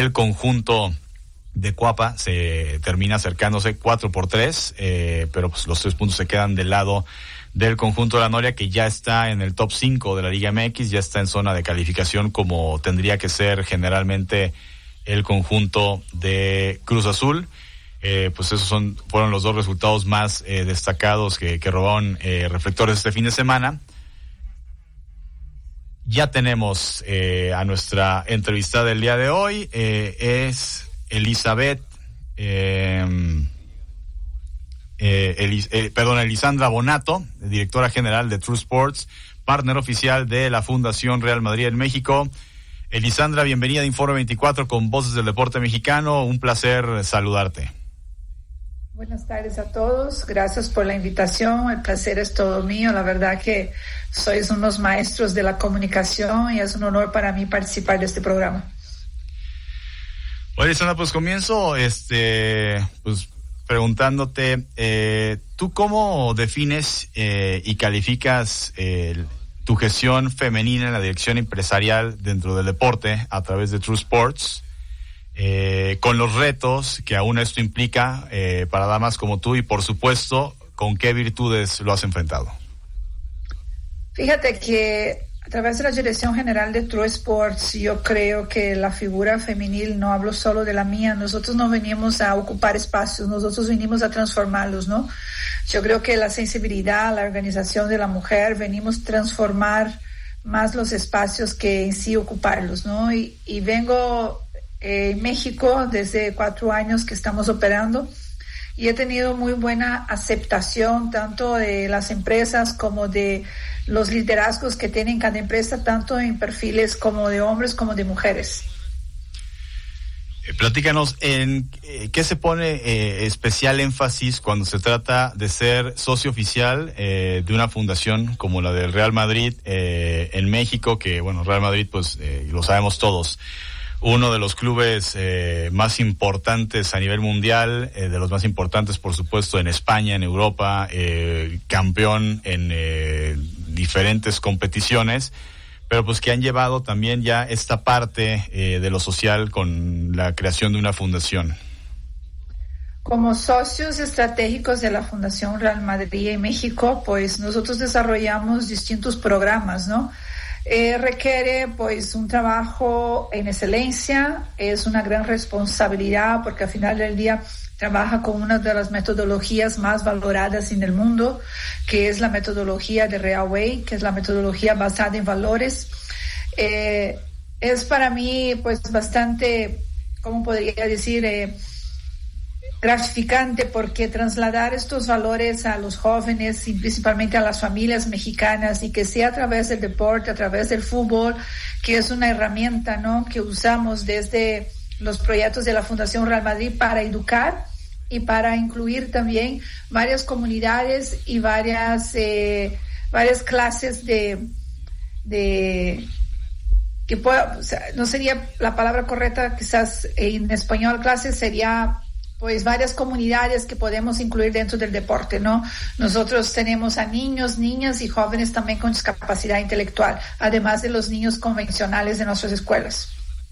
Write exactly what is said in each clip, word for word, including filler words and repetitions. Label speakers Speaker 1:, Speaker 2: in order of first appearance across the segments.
Speaker 1: el conjunto de Cuapa se termina acercándose cuatro por tres, eh, pero pues los tres puntos se quedan del lado del conjunto de la Noria, que ya está en el top cinco de la Liga M X, ya está en zona de calificación como tendría que ser generalmente el conjunto de Cruz Azul. Eh, pues esos son fueron los dos resultados más eh, destacados que, que robaron eh, reflectores este fin de semana. Ya tenemos eh, a nuestra entrevistada del día de hoy, eh, es Elizabeth, eh, eh, Elis, eh, perdón, Elisandra Bonato, directora general de True Sports, partner oficial de la Fundación Real Madrid en México. Elisandra, bienvenida a Informe veinticuatro con Voces del Deporte Mexicano, un placer saludarte.
Speaker 2: Buenas tardes a todos, gracias por la invitación, el placer es todo mío, la verdad que sois unos maestros de la comunicación y es un honor para mí participar de este programa.
Speaker 1: Oye, Elisandra, pues comienzo este, pues preguntándote, eh, ¿tú cómo defines eh, y calificas eh, tu gestión femenina en la dirección empresarial dentro del deporte a través de True Sports? Eh, con los retos que aún esto implica eh, para damas como tú y por supuesto, ¿con qué virtudes lo has enfrentado?
Speaker 2: Fíjate que a través de la Dirección General de True Sports yo creo que la figura femenil, no hablo solo de la mía, nosotros no venimos a ocupar espacios, nosotros venimos a transformarlos, ¿no? Yo creo que la sensibilidad, la organización de la mujer, venimos a transformar más los espacios que en sí ocuparlos, ¿no? Y, y vengo en México desde cuatro años que estamos operando y he tenido muy buena aceptación tanto de las empresas como de los liderazgos que tienen cada empresa, tanto en perfiles como de hombres como de mujeres.
Speaker 1: Eh, platícanos, ¿en eh, qué se pone eh, especial énfasis cuando se trata de ser socio oficial eh, de una fundación como la del Real Madrid eh, en México? Que bueno, Real Madrid pues eh, lo sabemos todos, uno de los clubes eh, más importantes a nivel mundial, eh, de los más importantes, por supuesto, en España, en Europa, eh, campeón en eh, diferentes competiciones, pero pues que han llevado también ya esta parte eh, de lo social con la creación de una fundación.
Speaker 2: Como socios estratégicos de la Fundación Real Madrid en México, pues nosotros desarrollamos distintos programas, ¿no? Eh, requiere pues un trabajo en excelencia, es una gran responsabilidad porque al final del día trabaja con una de las metodologías más valoradas en el mundo, que es la metodología de Real Way, que es la metodología basada en valores. Eh, es para mí pues bastante, ¿cómo podría decir? Eh, gratificante porque trasladar estos valores a los jóvenes y principalmente a las familias mexicanas y que sea a través del deporte, a través del fútbol, que es una herramienta, ¿no?, que usamos desde los proyectos de la Fundación Real Madrid para educar y para incluir también varias comunidades y varias eh, varias clases de de que pueda, o sea, no sería la palabra correcta, quizás en español clases sería pues varias comunidades que podemos incluir dentro del deporte, ¿no? Nosotros tenemos a niños, niñas y jóvenes también con discapacidad intelectual, además de los niños convencionales de nuestras escuelas.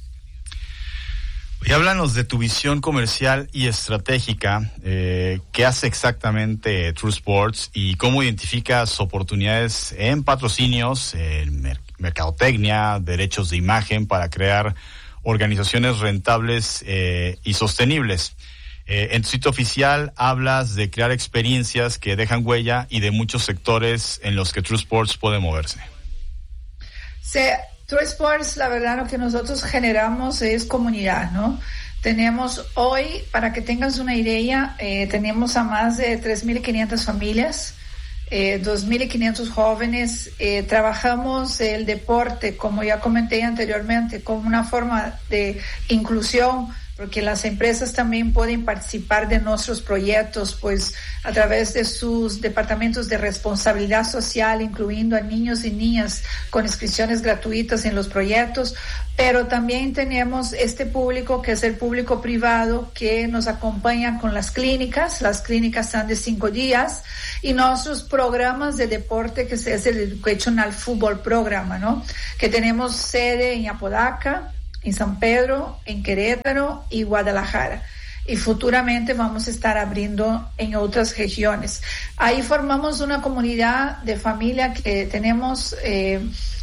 Speaker 1: Y háblanos de tu visión comercial y estratégica, eh, ¿qué hace exactamente True Sports y cómo identificas oportunidades en patrocinios, en mer- mercadotecnia, derechos de imagen para crear organizaciones rentables eh, y sostenibles? Eh, en tu sitio oficial hablas de crear experiencias que dejan huella y de muchos sectores en los que True Sports puede moverse.
Speaker 2: Sí, True Sports, la verdad, lo que nosotros generamos es comunidad, ¿no? Tenemos hoy, para que tengas una idea, eh, tenemos a más de tres mil quinientas familias, eh, dos mil quinientos jóvenes. Eh, trabajamos el deporte, como ya comenté anteriormente, como una forma de inclusión, porque las empresas también pueden participar de nuestros proyectos, pues a través de sus departamentos de responsabilidad social, incluyendo a niños y niñas con inscripciones gratuitas en los proyectos, pero también tenemos este público que es el público privado que nos acompaña con las clínicas. Las clínicas están de cinco días y nuestros programas de deporte, que es el Educational Football Programa, ¿no?, que tenemos sede en Apodaca, en San Pedro, en Querétaro y Guadalajara. Y futuramente vamos a estar abriendo en otras regiones. Ahí formamos una comunidad de familia que tenemos eh,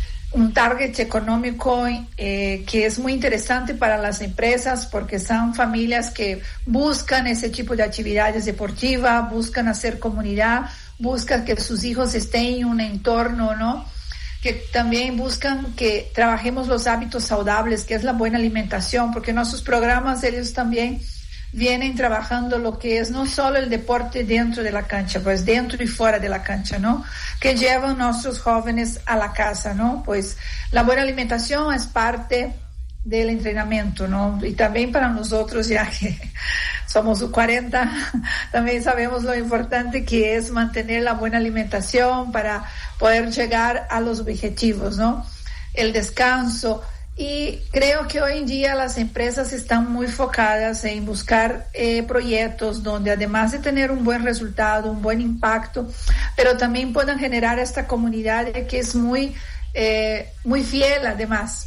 Speaker 2: un target económico eh, que es muy interesante para las empresas, porque son familias que buscan ese tipo de actividades deportivas, buscan hacer comunidad, buscan que sus hijos estén en un entorno, ¿no? Que también buscan que trabajemos los hábitos saludables, que es la buena alimentación, porque nuestros programas ellos también vienen trabajando lo que es no solo el deporte dentro de la cancha, pues dentro y fuera de la cancha, ¿no? Que llevan nuestros jóvenes a la casa, ¿no? Pues la buena alimentación es parte del entrenamiento, ¿no? Y también para nosotros, ya que somos cuarenta, también sabemos lo importante que es mantener la buena alimentación para poder llegar a los objetivos, ¿no? El descanso. Y creo que hoy en día las empresas están muy enfocadas en buscar eh, proyectos donde además de tener un buen resultado, un buen impacto, pero también puedan generar esta comunidad que es muy, eh, muy fiel además,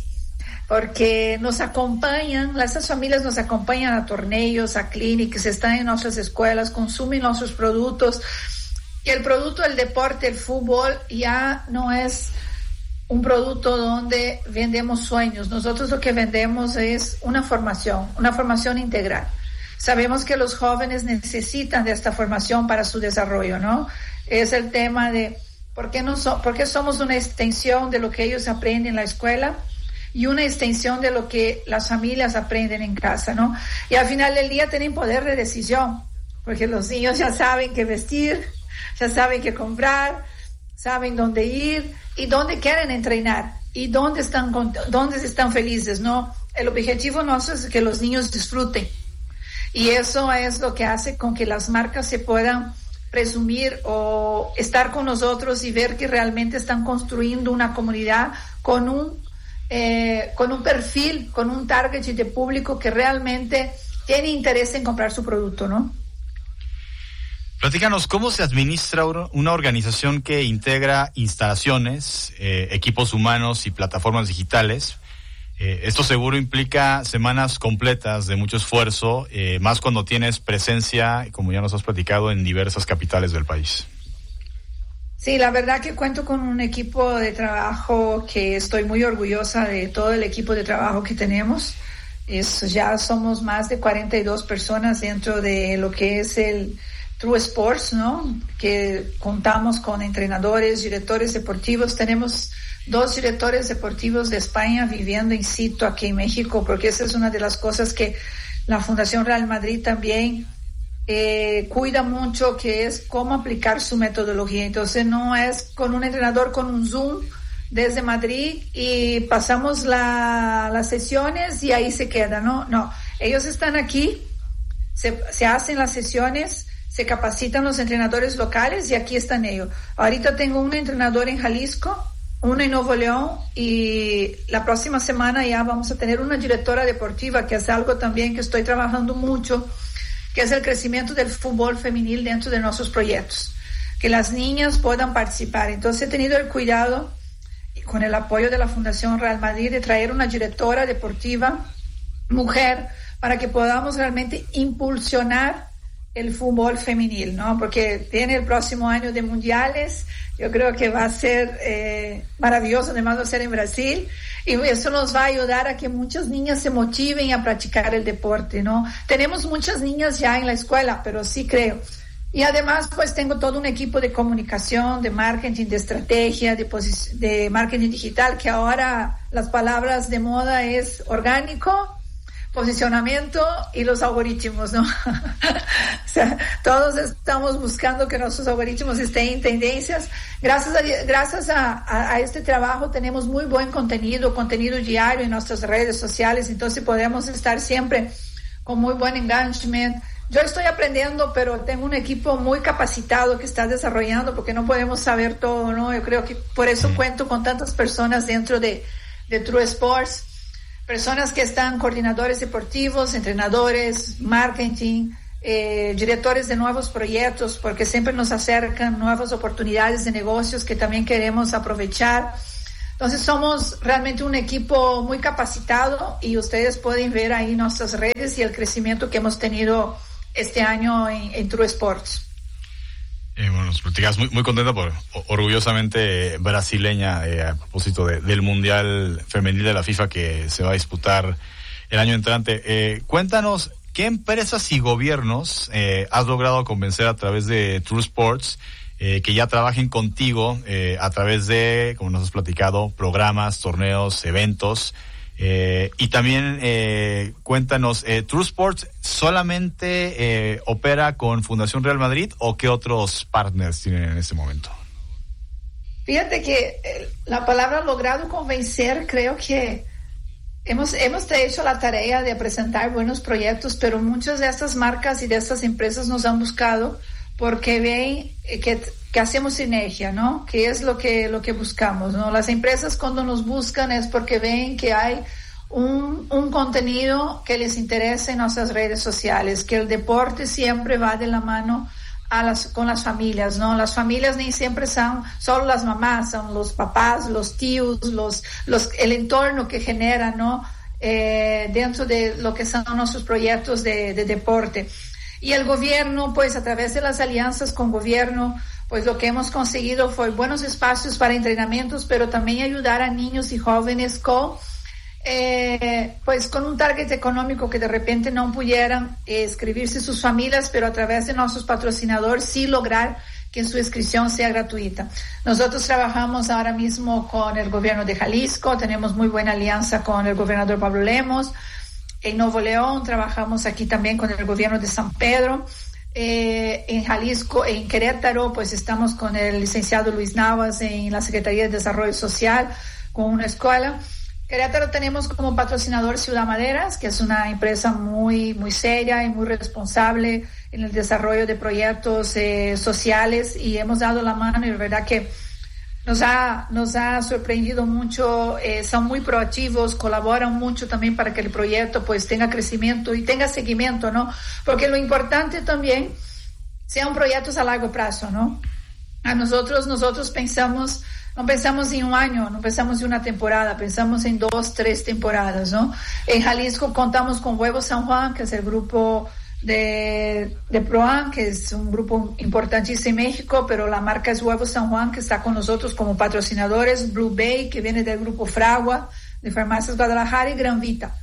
Speaker 2: porque nos acompañan, estas familias nos acompañan a torneos, a clínicas, están en nuestras escuelas, consumen nuestros productos. Y el producto del deporte, el fútbol, ya no es un producto donde vendemos sueños. Nosotros lo que vendemos es una formación, una formación integral. Sabemos que los jóvenes necesitan de esta formación para su desarrollo, ¿no? Es el tema de por qué, no so, por qué somos una extensión de lo que ellos aprenden en la escuela y una extensión de lo que las familias aprenden en casa, ¿no? Y al final del día tienen poder de decisión, porque los niños ya saben qué vestir, ya saben qué comprar, saben dónde ir y dónde quieren entrenar y dónde están, dónde están felices, ¿no? El objetivo nuestro es que los niños disfruten, y eso es lo que hace con que las marcas se puedan presumir o estar con nosotros y ver que realmente están construyendo una comunidad con un, eh, con un perfil, con un target de público que realmente tiene interés en comprar su producto, ¿no?
Speaker 1: Platícanos, ¿cómo se administra una organización que integra instalaciones, eh, equipos humanos y plataformas digitales? Eh, esto seguro implica semanas completas de mucho esfuerzo, eh, más cuando tienes presencia, como ya nos has platicado, en diversas capitales del país.
Speaker 2: Sí, la verdad que cuento con un equipo de trabajo que estoy muy orgullosa de todo el equipo de trabajo que tenemos. Es, ya somos más de cuarenta y dos personas dentro de lo que es el True Sports, ¿no? Que contamos con entrenadores, directores deportivos. Tenemos dos directores deportivos de España viviendo in situ aquí en México, porque esa es una de las cosas que la Fundación Real Madrid también eh, cuida mucho, que es cómo aplicar su metodología. Entonces no es con un entrenador con un Zoom desde Madrid y pasamos la, las sesiones y ahí se queda, ¿no? No, ellos están aquí, se, se hacen las sesiones, se capacitan los entrenadores locales y aquí están ellos. Ahorita tengo un entrenador en Jalisco, uno en Nuevo León, y la próxima semana ya vamos a tener una directora deportiva, que es algo también que estoy trabajando mucho, que es el crecimiento del fútbol femenil dentro de nuestros proyectos, que las niñas puedan participar. Entonces he tenido el cuidado, con el apoyo de la Fundación Real Madrid, de traer una directora deportiva mujer para que podamos realmente impulsionar el fútbol femenil, ¿no? Porque tiene el próximo año de mundiales, yo creo que va a ser eh, maravilloso, además va a ser en Brasil, y eso nos va a ayudar a que muchas niñas se motiven a practicar el deporte, ¿no? Tenemos muchas niñas ya en la escuela, pero sí creo. Y además, pues tengo todo un equipo de comunicación, de marketing, de estrategia, de, posi- de marketing digital, que ahora las palabras de moda es orgánico, posicionamiento y los algoritmos, ¿no? O sea, todos estamos buscando que nuestros algoritmos estén en tendencias. Gracias a, gracias a, a, a este trabajo tenemos muy buen contenido, contenido diario en nuestras redes sociales, entonces podemos estar siempre con muy buen engagement. Yo estoy aprendiendo, pero tengo un equipo muy capacitado que está desarrollando, porque no podemos saber todo, ¿no? Yo creo que por eso sí. Cuento con tantas personas dentro de, de True Sports, personas que están coordinadores deportivos, entrenadores, marketing, eh, directores de nuevos proyectos, porque siempre nos acercan nuevas oportunidades de negocios que también queremos aprovechar. Entonces somos realmente un equipo muy capacitado y ustedes pueden ver ahí nuestras redes y el crecimiento que hemos tenido este año en, en True Sports.
Speaker 1: Eh, bueno, nos platicas muy, muy contenta por orgullosamente brasileña eh, a propósito de, del Mundial Femenil de la FIFA que se va a disputar el año entrante. Eh, cuéntanos, ¿qué empresas y gobiernos eh, has logrado convencer a través de True Sports eh, que ya trabajen contigo eh, a través de, como nos has platicado, programas, torneos, eventos? Eh, y también eh, cuéntanos, eh, ¿True Sports solamente eh, opera con Fundación Real Madrid o qué otros partners tienen en este momento?
Speaker 2: Fíjate que eh, la palabra logrado convencer, creo que hemos, hemos hecho la tarea de presentar buenos proyectos, pero muchas de estas marcas y de estas empresas nos han buscado porque ven que, que hacemos sinergia, ¿no? Que es lo que, lo que buscamos, ¿no? Las empresas cuando nos buscan es porque ven que hay un, un contenido que les interesa en nuestras redes sociales, que el deporte siempre va de la mano a las, con las familias, ¿no? Las familias ni siempre son solo las mamás, son los papás, los tíos, los, los, el entorno que genera, ¿no? Eh, dentro de lo que son nuestros proyectos de, de deporte. Y el gobierno, pues a través de las alianzas con gobierno, pues lo que hemos conseguido fue buenos espacios para entrenamientos, pero también ayudar a niños y jóvenes con, eh, pues con un target económico que de repente no pudieran eh, inscribirse sus familias, pero a través de nuestros patrocinadores sí lograr que su inscripción sea gratuita. Nosotros trabajamos ahora mismo con el gobierno de Jalisco, tenemos muy buena alianza con el gobernador Pablo Lemos. En Nuevo León trabajamos aquí también con el gobierno de San Pedro. Eh, en Jalisco, en Querétaro, pues estamos con el licenciado Luis Navas en la Secretaría de Desarrollo Social, con una escuela. Querétaro tenemos como patrocinador Ciudad Maderas, que es una empresa muy, muy seria y muy responsable en el desarrollo de proyectos eh, sociales, y hemos dado la mano y la verdad que Nos ha, nos ha sorprendido mucho, eh, son muy proactivos, colaboran mucho también para que el proyecto pues tenga crecimiento y tenga seguimiento, ¿no? Porque lo importante también sean proyectos a largo plazo, ¿no? A nosotros, nosotros pensamos, no pensamos en un año, no pensamos en una temporada, pensamos en dos, tres temporadas, ¿no? En Jalisco contamos con Huevo San Juan, que es el grupo de, de Proan, que es un grupo importantísimo en México, pero la marca es Huevo San Juan, que está con nosotros como patrocinadores, Blue Bay, que viene del grupo Fragua, de Farmacias Guadalajara, y Gran Vita,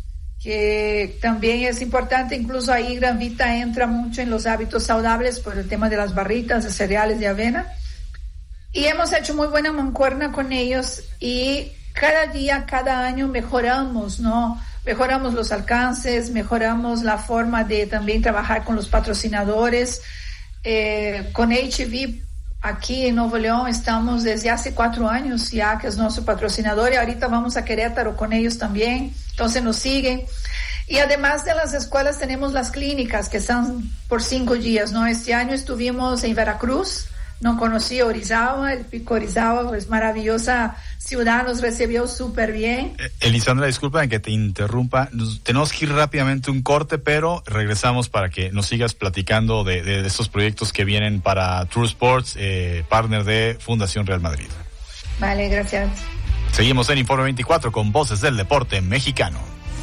Speaker 2: que también es importante. Incluso ahí Gran Vita entra mucho en los hábitos saludables por el tema de las barritas de cereales de avena, y hemos hecho muy buena mancuerna con ellos, y cada día, cada año mejoramos, ¿no? Mejoramos los alcances, mejoramos la forma de también trabajar con los patrocinadores. Eh, con H V aquí en Nuevo León estamos desde hace cuatro años ya, que es nuestro patrocinador, y ahorita vamos a Querétaro con ellos también, entonces nos siguen. Y además de las escuelas tenemos las clínicas que son por cinco días, ¿no? Este año estuvimos en Veracruz, no conocí Orizaba, el Pico Orizaba, pues maravillosa ciudad, nos recibió súper bien.
Speaker 1: Eh, Elisandra, disculpa que te interrumpa, nos, tenemos que ir rápidamente un corte, pero regresamos para que nos sigas platicando de, de, de estos proyectos que vienen para True Sports, eh, partner de Fundación Real Madrid.
Speaker 2: Vale, gracias.
Speaker 1: Seguimos en Informe veinticuatro con voces del deporte mexicano.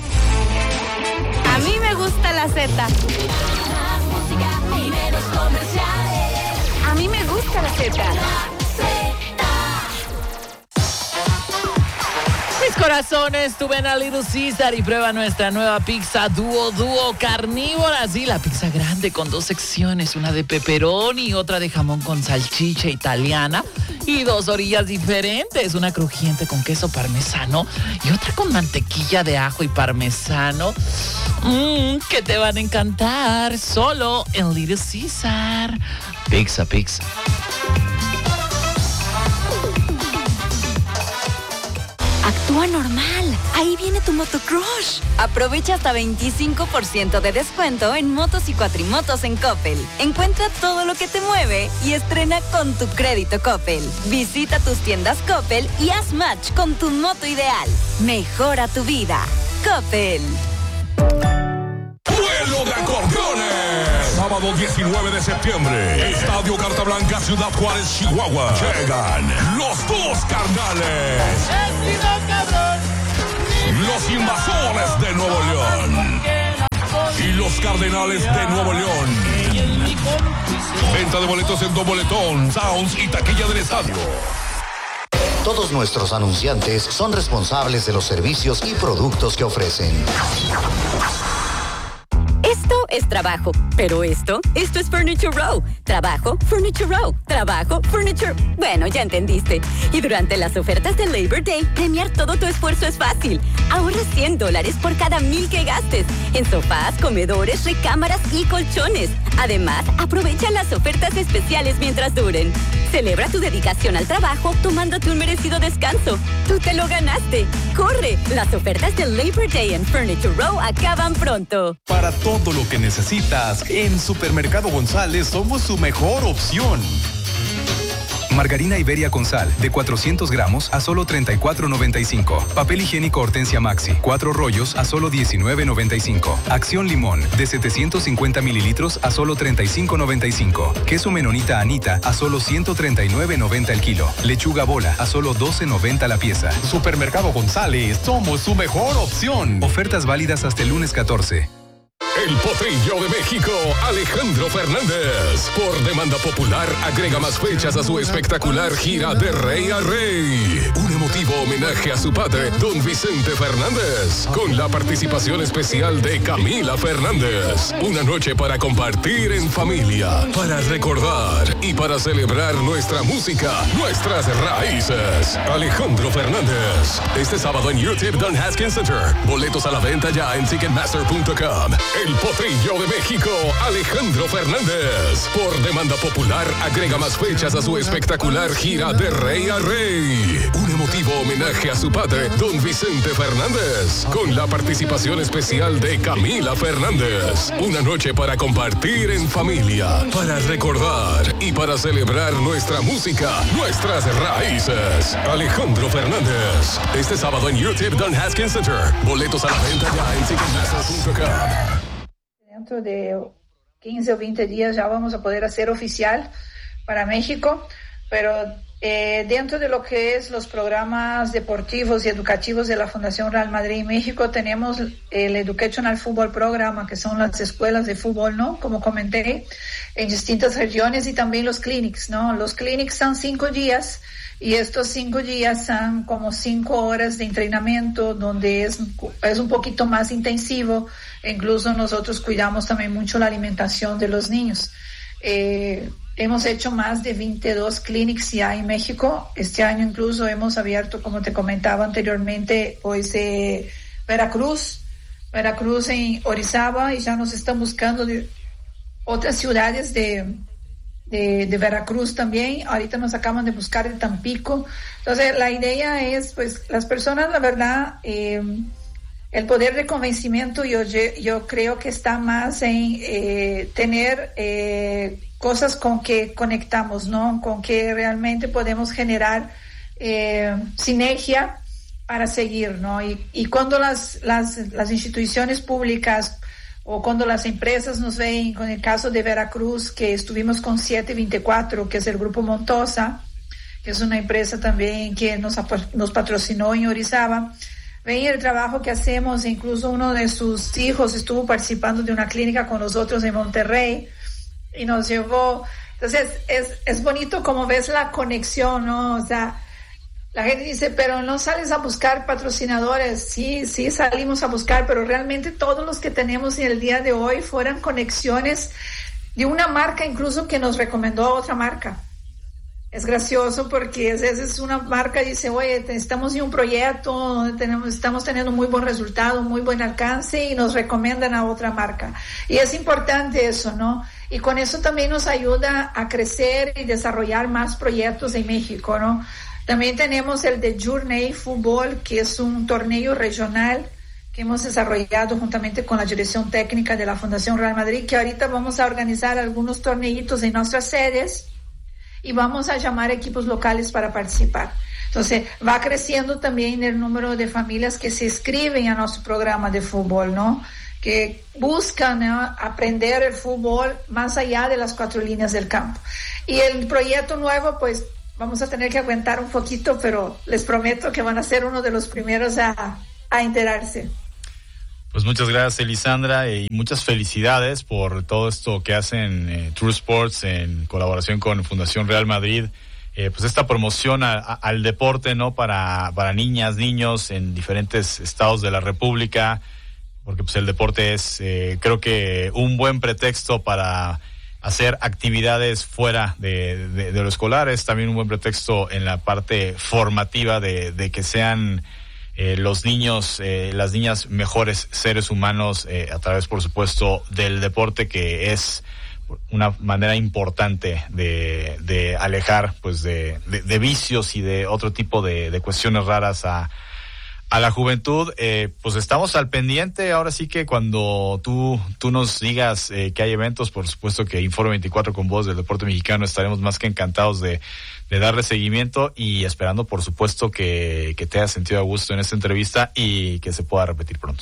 Speaker 3: A mí me gusta la Z. A mí me gusta la Z.
Speaker 4: Mis corazones, tú ven a Little Caesar y prueba nuestra nueva pizza dúo dúo carnívora. Sí, la pizza grande con dos secciones, una de pepperoni y otra de jamón con salchicha italiana, y dos orillas diferentes, una crujiente con queso parmesano y otra con mantequilla de ajo y parmesano. Mmm, que te van a encantar solo en Little Caesar. Pizza, pizza.
Speaker 3: Actúa normal. Ahí viene tu motocrush. Aprovecha hasta veinticinco por ciento de descuento en motos y cuatrimotos en Coppel. Encuentra todo lo que te mueve y estrena con tu crédito Coppel. Visita tus tiendas Coppel y haz match con tu moto ideal. Mejora tu vida. Coppel.
Speaker 5: ¡Vuelo de acordeones! Sábado sábado diecinueve de septiembre, Estadio Carta Blanca, Ciudad Juárez, Chihuahua. Llegan los dos carnales. Los Invasores de Nuevo León y los Cardenales de Nuevo León. Venta de boletos en Doboletón, Sounds y taquilla del estadio.
Speaker 6: Todos nuestros anunciantes son responsables de los servicios y productos que ofrecen.
Speaker 3: Esto es trabajo, pero esto, esto es Furniture Row. Trabajo, Furniture Row. Trabajo, Furniture... Bueno, ya entendiste. Y durante las ofertas de Labor Day, premiar todo tu esfuerzo es fácil. Ahorra cien dólares por cada mil que gastes. En sofás, comedores, recámaras y colchones. Además, aprovecha las ofertas especiales mientras duren. Celebra tu dedicación al trabajo tomándote un merecido descanso. Tú te lo ganaste. ¡Corre! Las ofertas de Labor Day en Furniture Row acaban pronto.
Speaker 7: Para todo lo que necesitas, en Supermercado González somos su mejor opción. Margarina Iberia con sal de cuatrocientos gramos a solo treinta y cuatro noventa y cinco. Papel higiénico Hortensia Maxi, cuatro rollos a solo diecinueve noventa y cinco. Acción Limón de setecientos cincuenta mililitros a solo treinta y cinco noventa y cinco. Queso Menonita Anita a solo ciento treinta y nueve noventa el kilo. Lechuga Bola a solo doce noventa la pieza.
Speaker 8: Supermercado González, somos su mejor opción.
Speaker 7: Ofertas válidas hasta el lunes catorce.
Speaker 5: El Potrillo de México, Alejandro Fernández. Por demanda popular, agrega más fechas a su espectacular gira de rey a rey. Un emotivo homenaje a su padre, don Vicente Fernández, con la participación especial de Camila Fernández. Una noche para compartir en familia, para recordar y para celebrar nuestra música, nuestras raíces. Alejandro Fernández. Este sábado en U T I P Don Haskins Center. Boletos a la venta ya en ticketmaster punto com. El Potrillo de México, Alejandro Fernández. Por demanda popular, agrega más fechas a su espectacular gira de rey a rey. Un emotivo homenaje a su padre, don Vicente Fernández, con la participación especial de Camila Fernández. Una noche para compartir en familia, para recordar y para celebrar nuestra música, nuestras raíces. Alejandro Fernández. Este sábado en U T I P Don Haskins Center. Boletos a la venta ya en ticketmaster punto com.
Speaker 2: Dentro de quince o veinte días ya vamos a poder hacer oficial para México, pero eh, dentro de lo que es los programas deportivos y educativos de la Fundación Real Madrid México tenemos el Educational Football Program, que son las escuelas de fútbol, ¿no? Como comenté, en distintas regiones, y también los clinics, ¿no? Los clinics son cinco días y estos cinco días son como cinco horas de entrenamiento donde es, es un poquito más intensivo. Incluso nosotros cuidamos también mucho la alimentación de los niños. Eh, hemos hecho más de veintidós clinics ya en México. Este año incluso hemos abierto, como te comentaba anteriormente, pues eh, Veracruz, Veracruz en Orizaba, y ya nos están buscando de otras ciudades de, de, de Veracruz también. Ahorita nos acaban de buscar de Tampico. Entonces la idea es, pues las personas, la verdad, eh, el poder de convencimiento yo, yo creo que está más en eh, tener eh, cosas con que conectamos, ¿no? Con que realmente podemos generar eh, sinergia para seguir, ¿no? Y, y cuando las, las, las instituciones públicas o cuando las empresas nos ven, con el caso de Veracruz, que estuvimos con siete veinticuatro, que es el Grupo Montosa, que es una empresa también que nos, nos patrocinó en Orizaba, ven el trabajo que hacemos. Incluso uno de sus hijos estuvo participando de una clínica con nosotros en Monterrey y nos llevó. Entonces es, es bonito como ves la conexión, ¿no? O sea, la gente dice, pero no sales a buscar patrocinadores. Sí, sí salimos a buscar, pero realmente todos los que tenemos en el día de hoy fueron conexiones de una marca incluso que nos recomendó a otra marca. Es gracioso porque a veces una marca dice, oye, estamos en un proyecto donde tenemos, estamos teniendo muy buen resultado, muy buen alcance, y nos recomiendan a otra marca. Y es importante eso, ¿no? Y con eso también nos ayuda a crecer y desarrollar más proyectos en México, ¿no? También tenemos el de Journey Fútbol, que es un torneo regional que hemos desarrollado juntamente con la dirección técnica de la Fundación Real Madrid, que ahorita vamos a organizar algunos torneitos en nuestras sedes y vamos a llamar equipos locales para participar. Entonces, va creciendo también el número de familias que se inscriben a nuestro programa de fútbol, ¿no? Que que buscan, ¿no?, aprender el fútbol más allá de las cuatro líneas del campo. Y el proyecto nuevo, pues vamos a tener que aguantar un poquito, pero les prometo que van a ser uno de los primeros a, a enterarse.
Speaker 1: Pues muchas gracias, Elisandra, y muchas felicidades por todo esto que hacen eh, True Sports en colaboración con Fundación Real Madrid. Eh, pues esta promoción a, a, al deporte, ¿no? Para, para niñas, niños en diferentes estados de la República, porque pues el deporte es, eh, creo que un buen pretexto para hacer actividades fuera de, de, de lo escolar. Es también un buen pretexto en la parte formativa de, de que sean eh, los niños, eh, las niñas mejores seres humanos eh, a través, por supuesto, del deporte, que es una manera importante de, de alejar pues de, de, de vicios y de otro tipo de, de cuestiones raras a, a la juventud. Eh, pues estamos al pendiente. Ahora sí que cuando tú, tú nos digas eh, que hay eventos, por supuesto que Informe veinticuatro con Voz del Deporte Mexicano estaremos más que encantados de, de darle seguimiento, y esperando por supuesto que, que te hayas sentido a gusto en esta entrevista y que se pueda repetir pronto.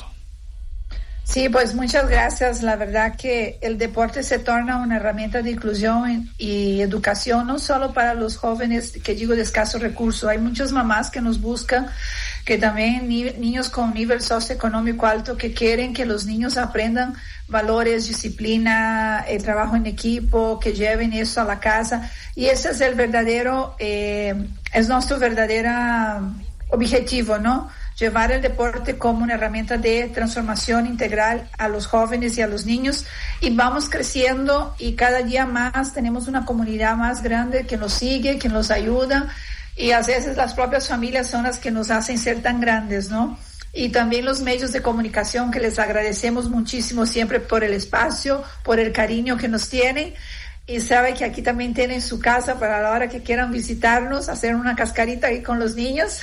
Speaker 2: Sí, pues muchas gracias. La verdad que el deporte se torna una herramienta de inclusión y educación, no solo para los jóvenes, que digo, de escasos recursos. Hay muchas mamás que nos buscan, que también ni, niños con nivel socioeconómico alto, que quieren que los niños aprendan valores, disciplina, el trabajo en equipo, que lleven eso a la casa. Y ese es el verdadero, eh, es nuestro verdadero objetivo, ¿no? Llevar el deporte como una herramienta de transformación integral a los jóvenes y a los niños, y vamos creciendo, y cada día más tenemos una comunidad más grande que nos sigue, que nos ayuda, y a veces las propias familias son las que nos hacen ser tan grandes, ¿no? Y también los medios de comunicación, que les agradecemos muchísimo siempre por el espacio, por el cariño que nos tienen. Y sabe que aquí también tienen su casa para la hora que quieran visitarnos, hacer una cascarita ahí con los niños.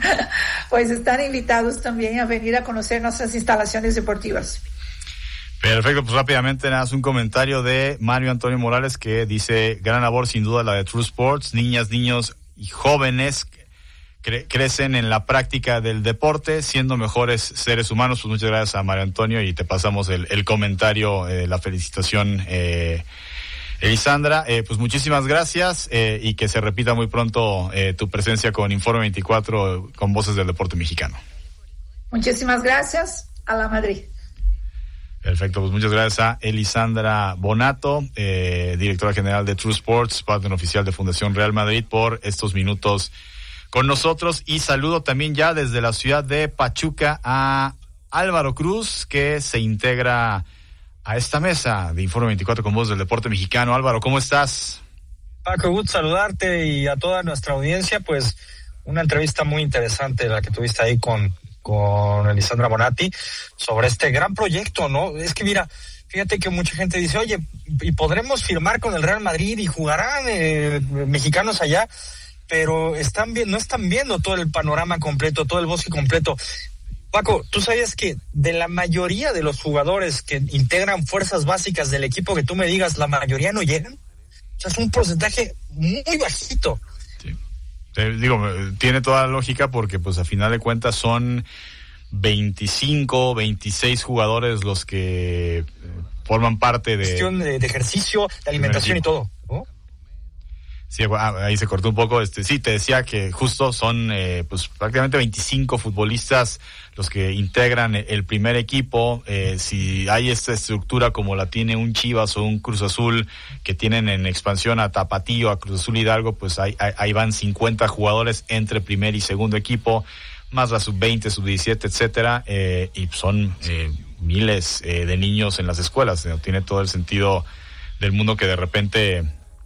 Speaker 2: Pues están invitados también a venir a conocer nuestras instalaciones deportivas.
Speaker 1: Perfecto, pues rápidamente nada más un comentario de Mario Antonio Morales, que dice: gran labor sin duda la de True Sports, niñas, niños y jóvenes cre- crecen en la práctica del deporte, siendo mejores seres humanos. Pues muchas gracias a Mario Antonio, y te pasamos el, el comentario, eh, la felicitación, eh, Elisandra. Eh, pues muchísimas gracias, eh, y que se repita muy pronto eh, tu presencia con Informe veinticuatro con Voces del Deporte Mexicano.
Speaker 2: Muchísimas gracias. A la Madrid.
Speaker 1: Perfecto, pues muchas gracias a Elisandra Bonato, eh, directora general de True Sports, partner oficial de Fundación Real Madrid, por estos minutos con nosotros. Y saludo también ya desde la ciudad de Pachuca a Álvaro Cruz, que se integra a esta mesa de Informe veinticuatro con Voz del Deporte Mexicano. Álvaro, ¿cómo estás?
Speaker 9: Paco, gusto saludarte, y a toda nuestra audiencia. Pues una entrevista muy interesante la que tuviste ahí con, con Elisandra Bonatti sobre este gran proyecto, ¿no? Es que mira, fíjate que mucha gente dice, oye, ¿y podremos firmar con el Real Madrid y jugarán eh, mexicanos allá? Pero están bien, no están viendo todo el panorama completo, todo el bosque completo. Paco, ¿tú sabías que de la mayoría de los jugadores que integran fuerzas básicas del equipo que tú me digas, la mayoría no llegan? O sea, es un porcentaje muy bajito.
Speaker 1: Sí. Te digo, tiene toda la lógica, porque pues a final de cuentas son veinticinco, veintiséis jugadores los que forman parte de...
Speaker 9: Cuestión de, de ejercicio, de alimentación y todo, ¿no?
Speaker 1: Sí, ahí se cortó un poco. Este, sí, te decía que justo son eh, pues prácticamente veinticinco futbolistas los que integran el primer equipo. Eh, si hay esta estructura como la tiene un Chivas o un Cruz Azul, que tienen en expansión a Tapatío, a Cruz Azul Hidalgo, pues ahí, ahí van cincuenta jugadores entre primer y segundo equipo, más la sub veinte, sub diecisiete, etcétera, eh, y son eh, miles eh, de niños en las escuelas. ¿No? Tiene todo el sentido del mundo que de repente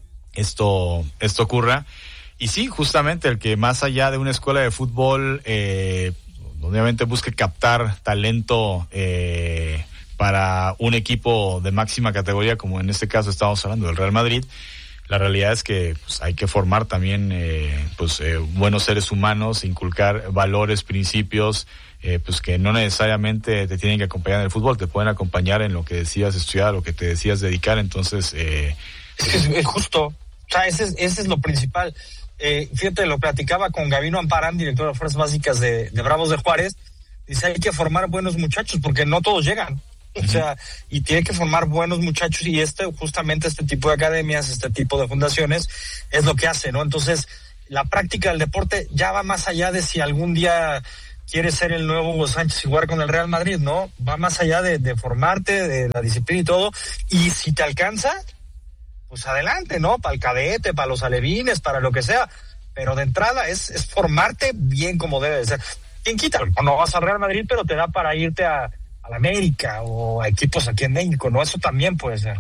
Speaker 1: esto esto ocurra. Y sí, justamente el que más allá de una escuela de fútbol, eh, obviamente busque captar talento eh, para un equipo de máxima categoría, como en este caso estamos hablando del Real Madrid, la realidad es que pues, hay que formar también eh, pues eh, buenos seres humanos, inculcar valores, principios, eh, pues que no necesariamente te tienen que acompañar en el fútbol, te pueden acompañar en lo que decidas estudiar, lo que te decidas dedicar. Entonces eh,
Speaker 9: es que es, es justo, o sea, ese es, ese es lo principal. Eh, fíjate, lo platicaba con Gabino Amparán, director de Fuerzas Básicas de, de Bravos de Juárez. Dice, hay que formar buenos muchachos porque no todos llegan. O sea, y tiene que formar buenos muchachos, y este, justamente este tipo de academias, este tipo de fundaciones, es lo que hace, ¿no? Entonces, la práctica del deporte ya va más allá de si algún día quieres ser el nuevo Hugo Sánchez y jugar con el Real Madrid, ¿no? Va más allá de, de formarte, de la disciplina y todo, y si te alcanza, pues adelante, ¿no? Para el cadete, para los alevines, para lo que sea, pero de entrada es, es formarte bien como debe de ser. ¿Quién quita? No vas al Real Madrid, pero te da para irte a a la América o a equipos aquí en México, ¿no? Eso también puede ser.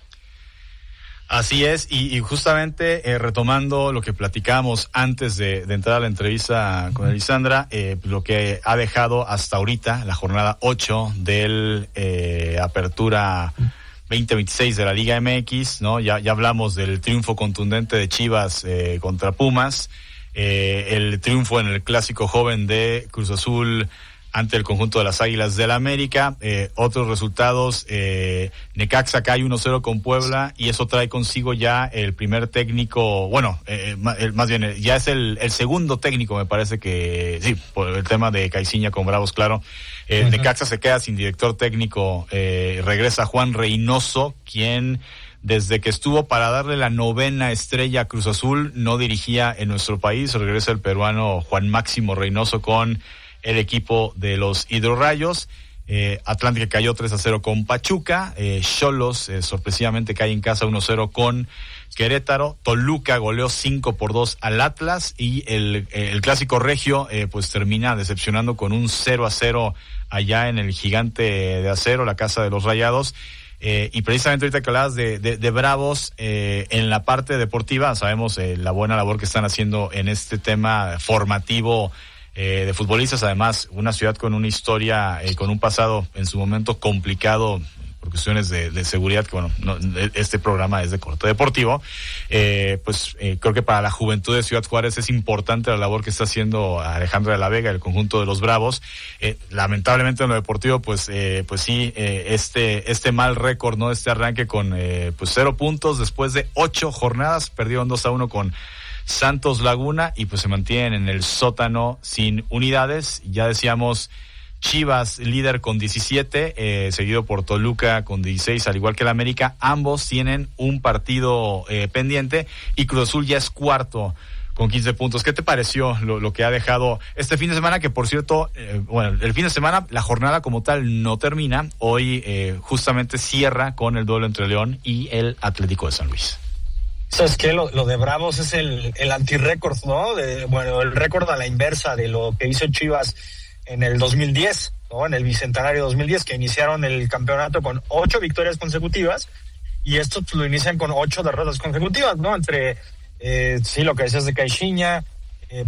Speaker 1: Así es, y, y justamente eh, retomando lo que platicábamos antes de, de entrar a la entrevista con Elisandra, eh, lo que ha dejado hasta ahorita la jornada ocho del eh, Apertura veinte veintiséis de la Liga M X, ¿no? Ya, ya hablamos del triunfo contundente de Chivas eh, contra Pumas, eh, el triunfo en el Clásico Joven de Cruz Azul ante el conjunto de las Águilas del América. Eh, otros resultados, eh, Necaxa cae uno cero con Puebla, y eso trae consigo ya el primer técnico, bueno, eh, más, más bien, ya es el, el segundo técnico, me parece que, sí, por el tema de Caixinha con Bravos, claro. Eh, uh-huh. Necaxa se queda sin director técnico, eh, regresa Juan Reynoso, quien desde que estuvo para darle la novena estrella a Cruz Azul no dirigía en nuestro país. Regresa el peruano Juan Máximo Reynoso con el equipo de los Hidrorrayos. eh, Atlántica cayó tres a cero con Pachuca, Xolos eh, eh, sorpresivamente cae en casa uno cero con Querétaro, Toluca goleó cinco por dos al Atlas, y el, eh, el clásico regio eh, pues termina decepcionando con un cero a cero allá en el Gigante de Acero, la casa de los Rayados. Eh, y precisamente ahorita que hablabas de, de, de Bravos, eh, en la parte deportiva sabemos eh, la buena labor que están haciendo en este tema formativo Eh, de futbolistas, además una ciudad con una historia, eh, con un pasado en su momento complicado por cuestiones de, de seguridad, que bueno, no, este programa es de corte deportivo, eh, pues eh, creo que para la juventud de Ciudad Juárez es importante la labor que está haciendo Alejandra de la Vega, el conjunto de los Bravos. Eh, lamentablemente en lo deportivo, pues eh, pues sí, eh, este este mal récord, ¿no? Este arranque con eh, pues cero puntos después de ocho jornadas, perdieron dos a uno con Santos Laguna, y pues se mantienen en el sótano sin unidades. Ya decíamos, Chivas líder con diecisiete, eh, seguido por Toluca con dieciséis, al igual que el América. Ambos tienen un partido eh, pendiente, y Cruz Azul ya es cuarto con quince puntos. ¿Qué te pareció lo, lo que ha dejado este fin de semana? Que por cierto, eh, bueno, el fin de semana, la jornada como tal no termina. Hoy eh, justamente cierra con el duelo entre León y el Atlético de San Luis.
Speaker 9: ¿Sabes qué? Lo, lo de Bravos es el, el anti-récord, ¿no? De, bueno, el récord a la inversa de lo que hizo Chivas en el dos mil diez, ¿no? En el bicentenario dos mil diez, que iniciaron el campeonato con ocho victorias consecutivas, y estos lo inician con ocho derrotas consecutivas, ¿no? Entre, eh, sí, lo que decías de Caixinha, eh,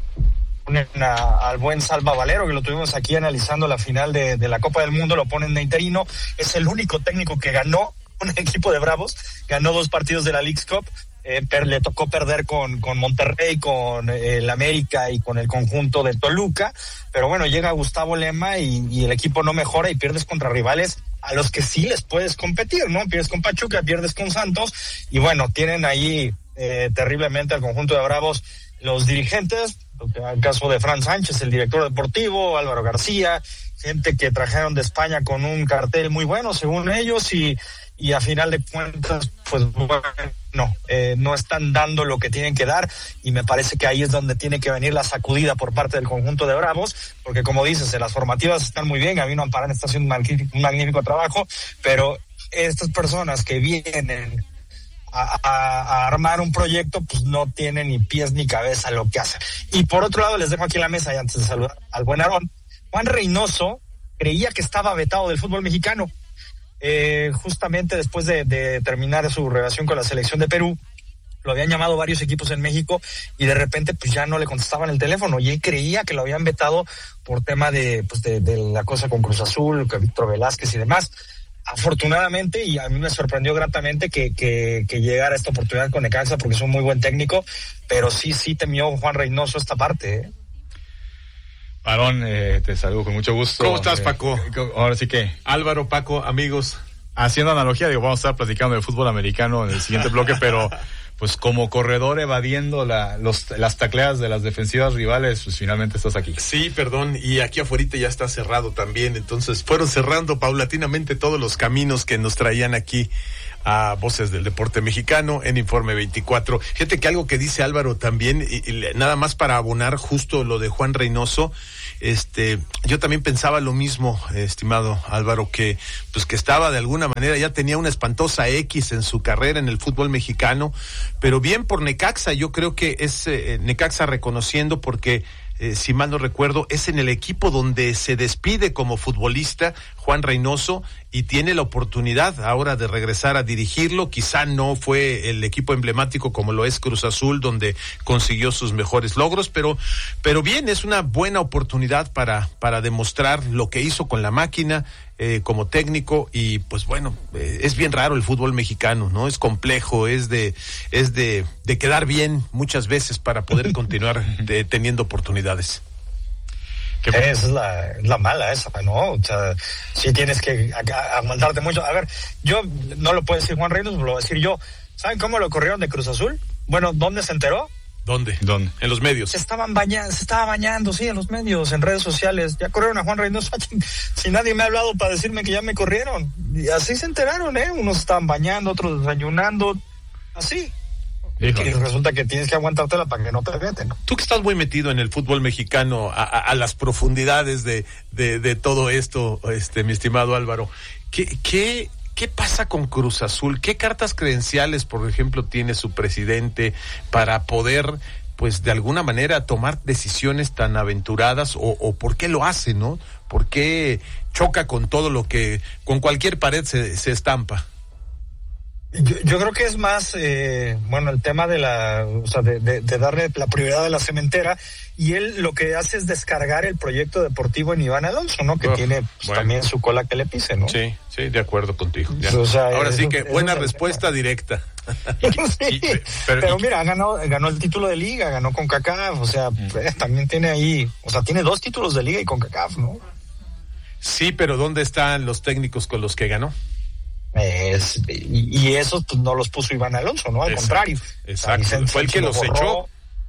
Speaker 9: ponen a, al buen Salva Valero, que lo tuvimos aquí analizando la final de, de la Copa del Mundo, lo ponen de interino. Es el único técnico que ganó un equipo de Bravos, ganó dos partidos de la Leagues Cup, eh, per, le tocó perder con, con Monterrey, con eh, el América y con el conjunto de Toluca, pero bueno, llega Gustavo Lema y, y el equipo no mejora, y pierdes contra rivales a los que sí les puedes competir, ¿no? Pierdes con Pachuca, pierdes con Santos, y bueno, tienen ahí eh, terriblemente al conjunto de Bravos los dirigentes, el caso de Fran Sánchez, el director deportivo, Álvaro García, gente que trajeron de España con un cartel muy bueno, según ellos, y y a final de cuentas, pues bueno, eh, no están dando lo que tienen que dar, y me parece que ahí es donde tiene que venir la sacudida por parte del conjunto de Bravos, porque como dices, en las formativas están muy bien, Gabino Amparán está haciendo un magnífico, un magnífico trabajo, pero estas personas que vienen a, a, a armar un proyecto, pues no tienen ni pies ni cabeza lo que hacen. Y por otro lado, les dejo aquí en la mesa, y antes de saludar al buen Aarón, Juan Reynoso creía que estaba vetado del fútbol mexicano. Eh, justamente después de, de terminar su relación con la selección de Perú, lo habían llamado varios equipos en México, y de repente pues ya no le contestaban el teléfono, y él creía que lo habían vetado por tema de, pues de, de la cosa con Cruz Azul, con Víctor Velázquez y demás. Afortunadamente, y a mí me sorprendió gratamente que, que, que llegara esta oportunidad con Necaxa, porque es un muy buen técnico, pero sí, sí temió Juan Reynoso esta parte, ¿eh?
Speaker 1: Aarón, eh, te saludo con mucho gusto.
Speaker 10: ¿Cómo estás, Paco?
Speaker 1: Eh, ahora sí que...
Speaker 10: Álvaro, Paco, amigos.
Speaker 1: haciendo analogía, digo, vamos a estar platicando de fútbol americano en el siguiente bloque, pero pues como corredor evadiendo la, los, las tacleadas de las defensivas rivales, pues finalmente estás aquí.
Speaker 10: Sí, perdón, y aquí afuera ya está cerrado también, entonces fueron cerrando paulatinamente todos los caminos que nos traían aquí a Voces del Deporte Mexicano en Informe veinticuatro. Fíjate que algo que dice Álvaro también, y, y, nada más para abonar justo lo de Juan Reynoso, este, yo también pensaba lo mismo, estimado Álvaro, que pues que estaba de alguna manera, ya tenía una espantosa X en su carrera en el fútbol mexicano, pero bien por Necaxa, yo creo que es eh, Necaxa reconociendo porque Eh, si mal no recuerdo, es en el equipo donde se despide como futbolista Juan Reynoso y tiene la oportunidad ahora de regresar a dirigirlo. Quizá no fue el equipo emblemático como lo es Cruz Azul, donde consiguió sus mejores logros, pero, pero bien, es una buena oportunidad para, para demostrar lo que hizo con la máquina, Eh, como técnico, y pues bueno, eh, es bien raro el fútbol mexicano, ¿no? Es complejo, es de es de, de quedar bien muchas veces para poder continuar de, teniendo oportunidades.
Speaker 9: Esa es la, la mala esa, ¿no? O sea, sí tienes que a, aguantarte mucho. A ver, yo, no lo puede decir Juan Reynoso, lo voy a decir yo. ¿Saben cómo lo corrieron de Cruz Azul? Bueno, ¿dónde se enteró?
Speaker 10: ¿Dónde?
Speaker 1: ¿Dónde?
Speaker 10: En los medios.
Speaker 9: Se estaban bañando, se estaba bañando, sí, en los medios, en redes sociales. Ya corrieron a Juan Reynoso. Si nadie me ha hablado para decirme que ya me corrieron. Y así se enteraron, ¿eh? Unos estaban bañando, otros desayunando, así. Híjole. Y resulta que tienes que aguantártela para que no te veten, ¿no?
Speaker 10: Tú que estás muy metido en el fútbol mexicano, a, a, a las profundidades de, de, de todo esto, este, mi estimado Álvaro, ¿qué, qué ¿Qué pasa con Cruz Azul? ¿Qué cartas credenciales, por ejemplo, tiene su presidente para poder, pues, de alguna manera tomar decisiones tan aventuradas? O, o ¿por qué lo hace, no? ¿Por qué choca con todo lo que, con cualquier pared se, se estampa?
Speaker 9: Yo, yo creo que es más, eh, bueno, el tema de la, o sea, de, de, de darle la prioridad a la cementera, y él lo que hace es descargar el proyecto deportipo en Iván Alonso, ¿no? Que oh, tiene pues, bueno. también su cola que le pise, ¿no?
Speaker 10: Sí, sí, de acuerdo contigo. Ya.
Speaker 9: O sea,
Speaker 10: ahora
Speaker 9: eso,
Speaker 10: sí que buena
Speaker 9: es
Speaker 10: respuesta directa.
Speaker 9: Sí, pero, pero mira, ganó, ganó el título de liga, ganó con CONCACAF, o sea, mm. eh, también tiene ahí, o sea, tiene dos títulos de liga y con CONCACAF, ¿no?
Speaker 10: Sí, pero ¿dónde están los técnicos con los que ganó?
Speaker 9: Es, y, y eso pues, no los puso Iván Alonso, ¿no? Al
Speaker 10: exacto,
Speaker 9: contrario.
Speaker 10: Exacto, Vicente, fue el que los echó.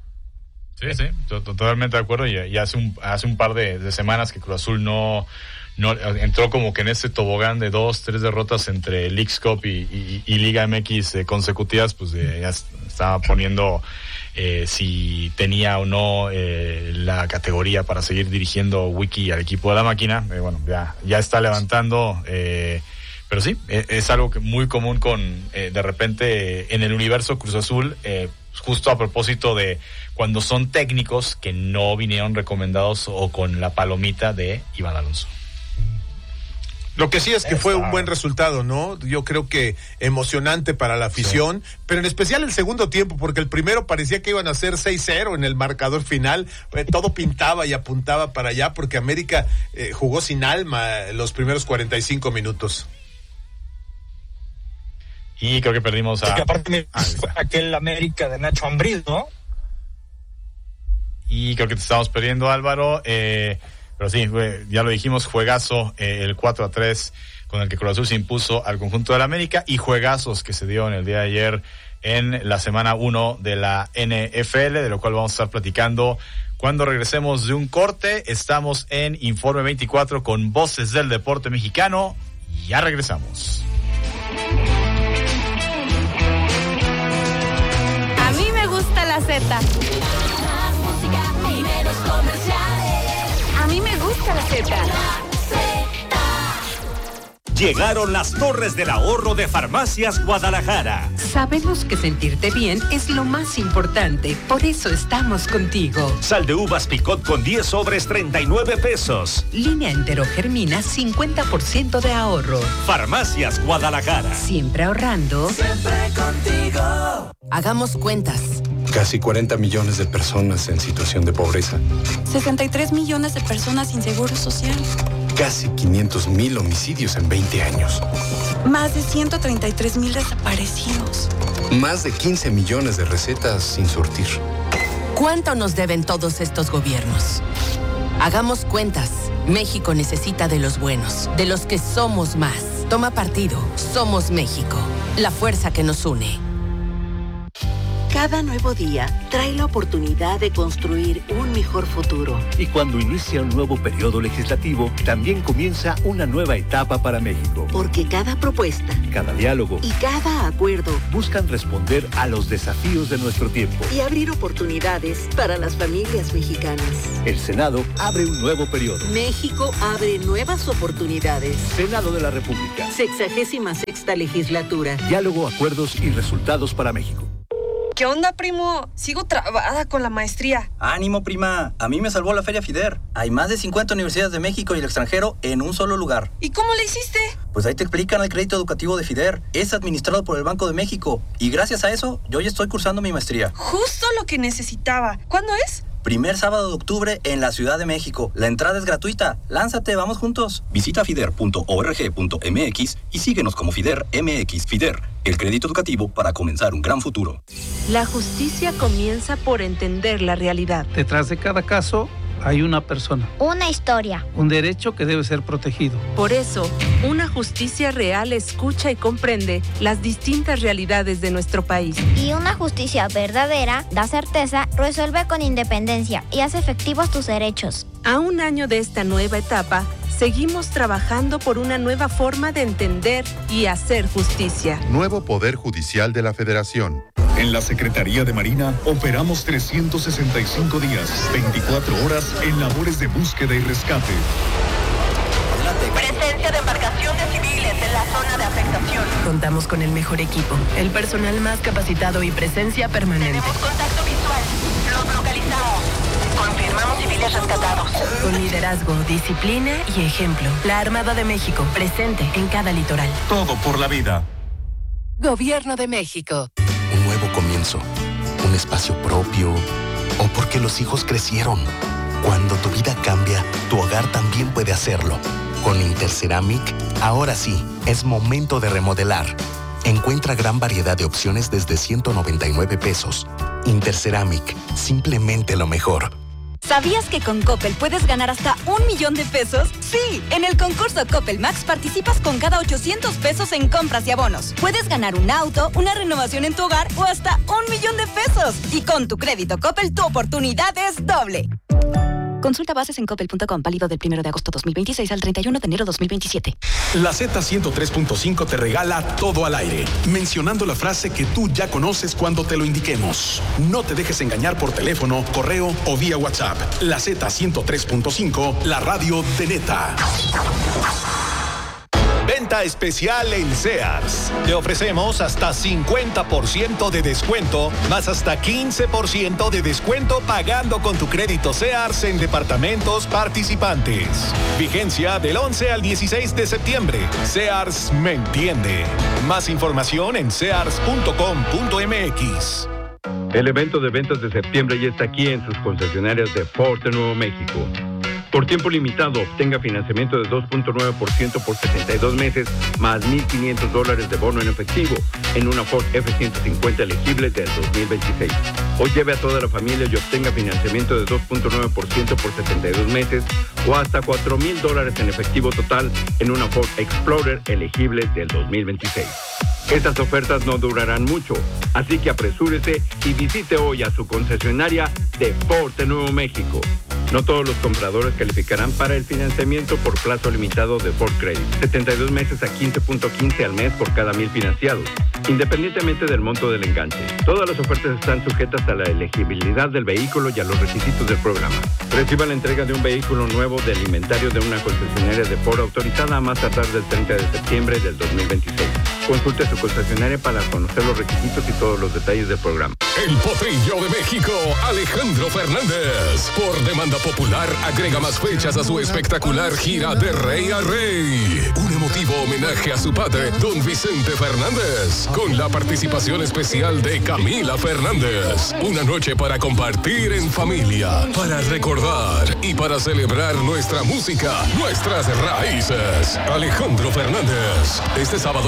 Speaker 1: Sí, sí, totalmente de acuerdo. Y, y hace un hace un par de, de semanas que Cruz Azul no, no entró como que en ese tobogán de dos, tres derrotas entre Leagues Cup y, y, y Liga M X eh, consecutivas, pues eh, ya estaba poniendo eh, si tenía o no eh, la categoría para seguir dirigiendo Wiki al equipo de la máquina. Eh, bueno, ya, ya está levantando... Eh, Pero sí, es algo que muy común con, eh, de repente, en el universo Cruz Azul, eh, justo a propósito de cuando son técnicos que no vinieron recomendados o con la palomita de Iván Alonso.
Speaker 10: Lo que sí es que fue un buen resultado, ¿no? Yo creo que emocionante para la afición, sí. Pero en especial el segundo tiempo, porque el primero parecía que iban a ser seis cero en el marcador final. Eh, todo pintaba y apuntaba para allá, porque América eh, jugó sin alma los primeros cuarenta y cinco minutos.
Speaker 1: Y creo que perdimos a...
Speaker 9: Es que aparte ah, fue aquel América de Nacho Ambriz, ¿no?
Speaker 1: Y creo que te estamos perdiendo, Álvaro. Eh, pero sí, ya lo dijimos, juegazo, eh, el cuatro a tres con el que Cruz Azul se impuso al conjunto del América, y juegazos que se dio en el día de ayer en la semana uno de la N F L, de lo cual vamos a estar platicando cuando regresemos de un corte. Estamos en Informe veinticuatro con Voces del Deporte Mexicano. Ya regresamos.
Speaker 3: La Z. A mí me gusta la Z.
Speaker 11: Llegaron las torres del ahorro de Farmacias Guadalajara.
Speaker 12: Sabemos que sentirte bien es lo más importante, por eso estamos contigo.
Speaker 11: Sal de uvas Picot con diez sobres, treinta y nueve pesos.
Speaker 12: Línea enterogermina, cincuenta por ciento de ahorro.
Speaker 11: Farmacias Guadalajara.
Speaker 12: Siempre ahorrando.
Speaker 13: Siempre contigo.
Speaker 12: Hagamos cuentas.
Speaker 14: Casi cuarenta millones de personas en situación de pobreza.
Speaker 15: sesenta y tres millones de personas sin seguro social.
Speaker 14: Casi quinientos mil homicidios en veinte años.
Speaker 15: Más de ciento treinta y tres mil desaparecidos.
Speaker 14: Más de quince millones de recetas sin surtir.
Speaker 12: ¿Cuánto nos deben todos estos gobiernos? Hagamos cuentas. México necesita de los buenos, de los que somos más.
Speaker 16: Toma partido. Somos México. La fuerza que nos une.
Speaker 17: Cada nuevo día trae la oportunidad de construir un mejor futuro.
Speaker 18: Y cuando inicia un nuevo periodo legislativo, también comienza una nueva etapa para México.
Speaker 17: Porque cada propuesta,
Speaker 18: cada diálogo
Speaker 17: y cada acuerdo
Speaker 18: buscan responder a los desafíos de nuestro tiempo
Speaker 17: y abrir oportunidades para las familias mexicanas.
Speaker 18: El Senado abre un nuevo periodo.
Speaker 17: México abre nuevas oportunidades.
Speaker 18: Senado de la República.
Speaker 17: Sexagésima sexta legislatura.
Speaker 18: Diálogo, acuerdos y resultados para México.
Speaker 15: ¿Qué onda, primo? Sigo trabada con la maestría.
Speaker 19: Ánimo, prima. A mí me salvó la Feria FIDER. Hay más de cincuenta universidades de México y el extranjero en un solo lugar.
Speaker 15: ¿Y cómo le hiciste?
Speaker 19: Pues ahí te explican el crédito educativo de FIDER. Es administrado por el Banco de México. Y gracias a eso, yo ya estoy cursando mi maestría.
Speaker 15: Justo lo que necesitaba. ¿Cuándo es?
Speaker 19: Primer sábado de octubre en la Ciudad de México. La entrada es gratuita. Lánzate, vamos juntos. Visita fider punto org punto m x y síguenos como FIDER M X. FIDER, el crédito educativo para comenzar un gran futuro.
Speaker 12: La justicia comienza por entender la realidad.
Speaker 20: Detrás de cada caso hay una persona.
Speaker 21: Una historia.
Speaker 20: Un derecho que debe ser protegido.
Speaker 12: Por eso, una justicia real escucha y comprende las distintas realidades de nuestro país.
Speaker 21: Y una justicia verdadera da certeza, resuelve con independencia y hace efectivos tus derechos.
Speaker 12: A un año de esta nueva etapa, seguimos trabajando por una nueva forma de entender y hacer justicia.
Speaker 22: Nuevo Poder Judicial de la Federación.
Speaker 23: En la Secretaría de Marina operamos trescientos sesenta y cinco días, veinticuatro horas en labores de búsqueda y rescate.
Speaker 24: Presencia de embarcaciones civiles en la zona de afectación.
Speaker 16: Contamos con el mejor equipo, el personal más capacitado y presencia permanente.
Speaker 24: Tenemos contacto visual. Los localizamos. Confirmamos civiles rescatados.
Speaker 16: Con liderazgo, disciplina y ejemplo. La Armada de México, presente en cada litoral.
Speaker 23: Todo por la vida.
Speaker 16: Gobierno de México.
Speaker 25: Un nuevo comienzo, un espacio propio, o porque los hijos crecieron. Cuando tu vida cambia, tu hogar también puede hacerlo. Con Interceramic, ahora sí, es momento de remodelar. Encuentra gran variedad de opciones desde ciento noventa y nueve pesos. Interceramic, simplemente lo mejor.
Speaker 3: ¿Sabías que con Coppel puedes ganar hasta un millón de pesos? Sí, en el concurso Coppel Max participas con cada ochocientos pesos en compras y abonos. Puedes ganar un auto, una renovación en tu hogar o hasta un millón de pesos. Y con tu crédito Coppel, tu oportunidad es doble. Consulta bases en coppel punto com, válido del primero de agosto dos mil veintiséis al treinta y uno de enero dos mil veintisiete.
Speaker 26: La Z ciento tres punto cinco te regala todo al aire, mencionando la frase que tú ya conoces cuando te lo indiquemos. No te dejes engañar por teléfono, correo o vía WhatsApp. La Z ciento tres punto cinco, la radio de neta.
Speaker 27: Venta especial en Sears. Te ofrecemos hasta cincuenta por ciento de descuento, más hasta quince por ciento de descuento pagando con tu crédito Sears en departamentos participantes. Vigencia del once al dieciséis de septiembre. Sears me entiende. Más información en sears punto com punto m x.
Speaker 28: El evento de ventas de septiembre ya está aquí en sus concesionarias de Ford de Nuevo México. Por tiempo limitado, obtenga financiamiento de dos punto nueve por ciento por sesenta y dos meses, más mil quinientos dólares de bono en efectivo, en una Ford F ciento cincuenta elegible del dos mil veintiséis. Hoy lleve a toda la familia y obtenga financiamiento de dos punto nueve por ciento por setenta y dos meses, o hasta cuatro mil dólares en efectivo total, en una Ford Explorer elegible del dos mil veintiséis. Estas ofertas no durarán mucho, así que apresúrese y visite hoy a su concesionaria de Ford de Nuevo México. No todos los compradores calificarán para el financiamiento por plazo limitado de Ford Credit. setenta y dos meses a quince punto quince al mes por cada mil financiados, independientemente del monto del enganche. Todas las ofertas están sujetas a la elegibilidad del vehículo y a los requisitos del programa. Reciba la entrega de un vehículo nuevo del inventario de una concesionaria de Ford autorizada a más tardar del treinta de septiembre del dos mil veintiséis. Consulte su concesionaria para conocer los requisitos y todos los detalles del programa.
Speaker 5: El Potrillo de México, Alejandro Fernández. Por demanda popular, agrega más fechas a su espectacular gira de rey a rey. Un emotivo homenaje a su padre, don Vicente Fernández, con la participación especial de Camila Fernández. Una noche para compartir en familia, para recordar y para celebrar nuestra música, nuestras raíces. Alejandro Fernández, este sábado en YouTube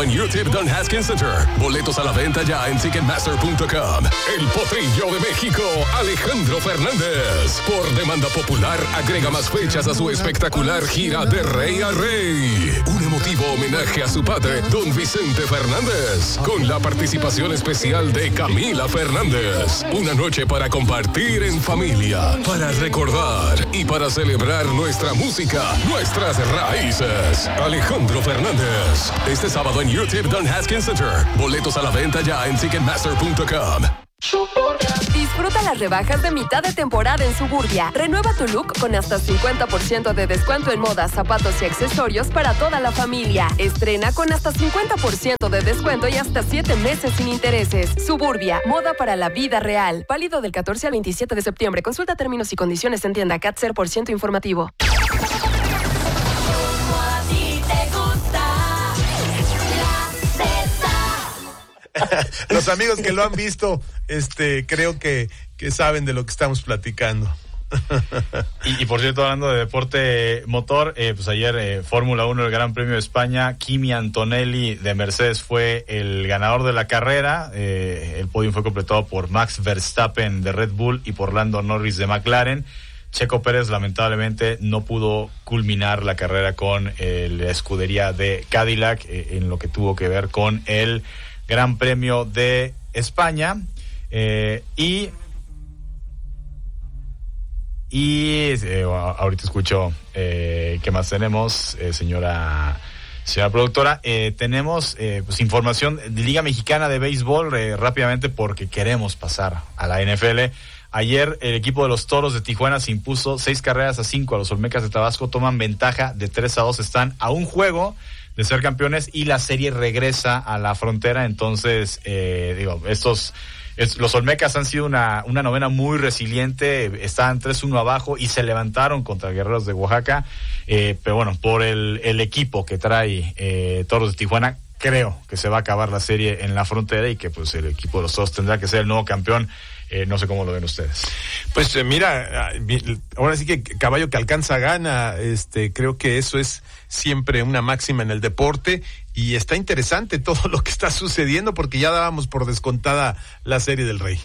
Speaker 5: UTIER Don Haskins Center. Boletos a la venta ya en ticketmaster punto com. El Potrillo de México, Alejandro Fernández. Por demanda popular, agrega más fechas a su espectacular gira de rey a rey. Un emotivo homenaje a su padre, don Vicente Fernández, con la participación especial de Camila Fernández. Una noche para compartir en familia, para recordar y para celebrar nuestra música, nuestras raíces. Alejandro Fernández, este sábado en UTIER Don Haskins Center. Boletos a la venta ya en ticketmaster punto com.
Speaker 1: Disfruta las rebajas de mitad de temporada en Suburbia. Renueva tu look con hasta cincuenta por ciento de descuento en modas, zapatos y accesorios para toda la familia. Estrena con hasta cincuenta por ciento de descuento y hasta siete meses sin intereses. Suburbia, moda para la vida real. Válido del catorce al veintisiete de septiembre. Consulta términos y condiciones en tienda C A T cero por ciento informativo.
Speaker 2: Los amigos que lo han visto, este, creo que, que saben de lo que estamos platicando.
Speaker 4: Y, y por cierto, hablando de deporte motor, eh, pues ayer eh, Fórmula uno, el Gran Premio de España, Kimi Antonelli de Mercedes fue el ganador de la carrera. Eh, el podio fue completado por Max Verstappen de Red Bull y por Lando Norris de McLaren. Checo Pérez lamentablemente no pudo culminar la carrera con eh, la escudería de Cadillac eh, en lo que tuvo que ver con el Gran Premio de España. Eh, y y eh, ahorita escucho eh, qué más tenemos, eh, señora señora productora. Eh, tenemos eh, pues información de Liga Mexicana de Béisbol eh, rápidamente porque queremos pasar a la N F L. Ayer el equipo de los Toros de Tijuana se impuso seis carreras a cinco a los Olmecas de Tabasco. Toman ventaja de tres a dos, están a un juego de ser campeones y la serie regresa a la frontera. Entonces, eh, digo, estos, es, los Olmecas han sido una, una novena muy resiliente, estaban tres uno abajo y se levantaron contra Guerreros de Oaxaca, eh, pero bueno, por el, el equipo que trae eh, Toros de Tijuana, creo que se va a acabar la serie en la frontera y que pues el equipo de los Toros tendrá que ser el nuevo campeón. Eh, no sé cómo lo ven ustedes.
Speaker 2: Pues eh, mira, ahora sí que caballo que alcanza gana. Este, creo que eso es siempre una máxima en el deporte y está interesante todo lo que está sucediendo porque ya dábamos por descontada la Serie del Rey.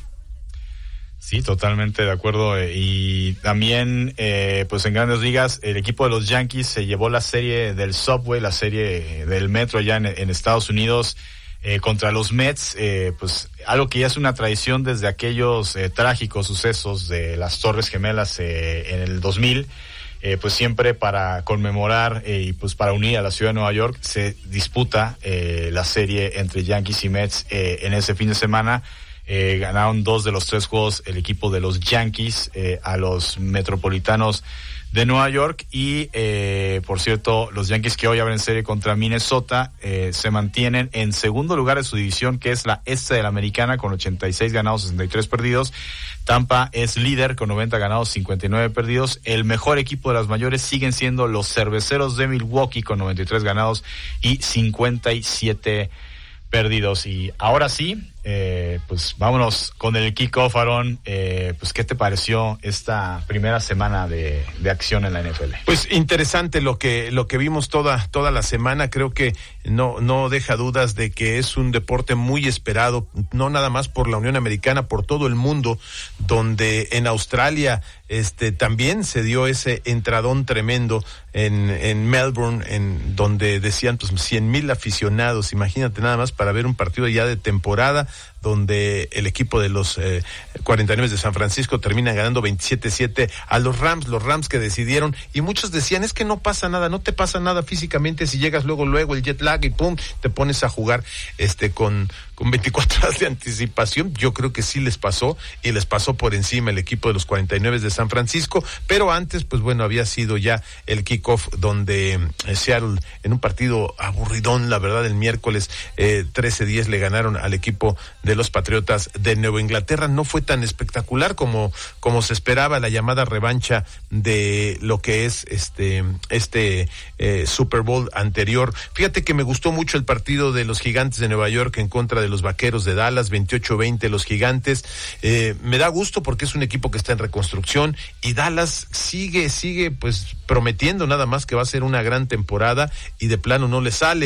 Speaker 4: Sí, totalmente de acuerdo. Y también, eh, pues en Grandes Ligas, el equipo de los Yankees se llevó la serie del Subway, la serie del Metro allá en, en Estados Unidos. Eh, contra los Mets, eh, pues algo que ya es una tradición desde aquellos eh, trágicos sucesos de las Torres Gemelas eh, en el dos mil, eh, pues siempre para conmemorar eh, y pues para unir a la ciudad de Nueva York se disputa eh, la serie entre Yankees y Mets eh, en ese fin de semana. Eh, ganaron dos de los tres juegos el equipo de los Yankees eh, a los Metropolitanos de Nueva York y eh, por cierto los Yankees que hoy abren serie contra Minnesota eh, se mantienen en segundo lugar de su división, que es la este de la Americana, con ochenta y seis ganados, sesenta y tres perdidos. Tampa es líder con noventa ganados, cincuenta y nueve perdidos. El mejor equipo de las mayores siguen siendo los Cerveceros de Milwaukee con noventa y tres ganados y cincuenta y siete perdidos. Y ahora sí, eh, pues vámonos con el kickoff, Aarón. Eh, pues, ¿qué te pareció esta primera semana de, de acción en la N F L?
Speaker 2: Pues interesante lo que lo que vimos toda toda la semana. Creo que no no deja dudas de que es un deporte muy esperado, no nada más por la Unión Americana, por todo el mundo, donde en Australia este también se dio ese entradón tremendo en en Melbourne, en donde decían pues cien mil aficionados. Imagínate nada más para ver un partido ya de temporada, donde el equipo de los eh, cuarenta y nueve de San Francisco termina ganando veintisiete siete a los Rams, los Rams que decidieron, y muchos decían, es que no pasa nada, no te pasa nada físicamente si llegas luego, luego el jet lag y pum, te pones a jugar este con, con veinticuatro horas de anticipación. Yo creo que sí les pasó, y les pasó por encima el equipo de los cuarenta y nueve de San Francisco, pero antes, pues bueno, había sido ya el kickoff donde eh, Seattle, en un partido aburridón, la verdad, el miércoles eh, trece diez le ganaron al equipo de los Patriotas de Nueva Inglaterra. No fue tan espectacular como, como se esperaba, la llamada revancha de lo que es este, este eh, Super Bowl anterior. Fíjate que me gustó mucho el partido de los Gigantes de Nueva York en contra de los Vaqueros de Dallas, veintiocho veinte los Gigantes. Eh, me da gusto porque es un equipo que está en reconstrucción y Dallas sigue, sigue pues prometiendo nada más que va a ser una gran temporada y de plano no le sale.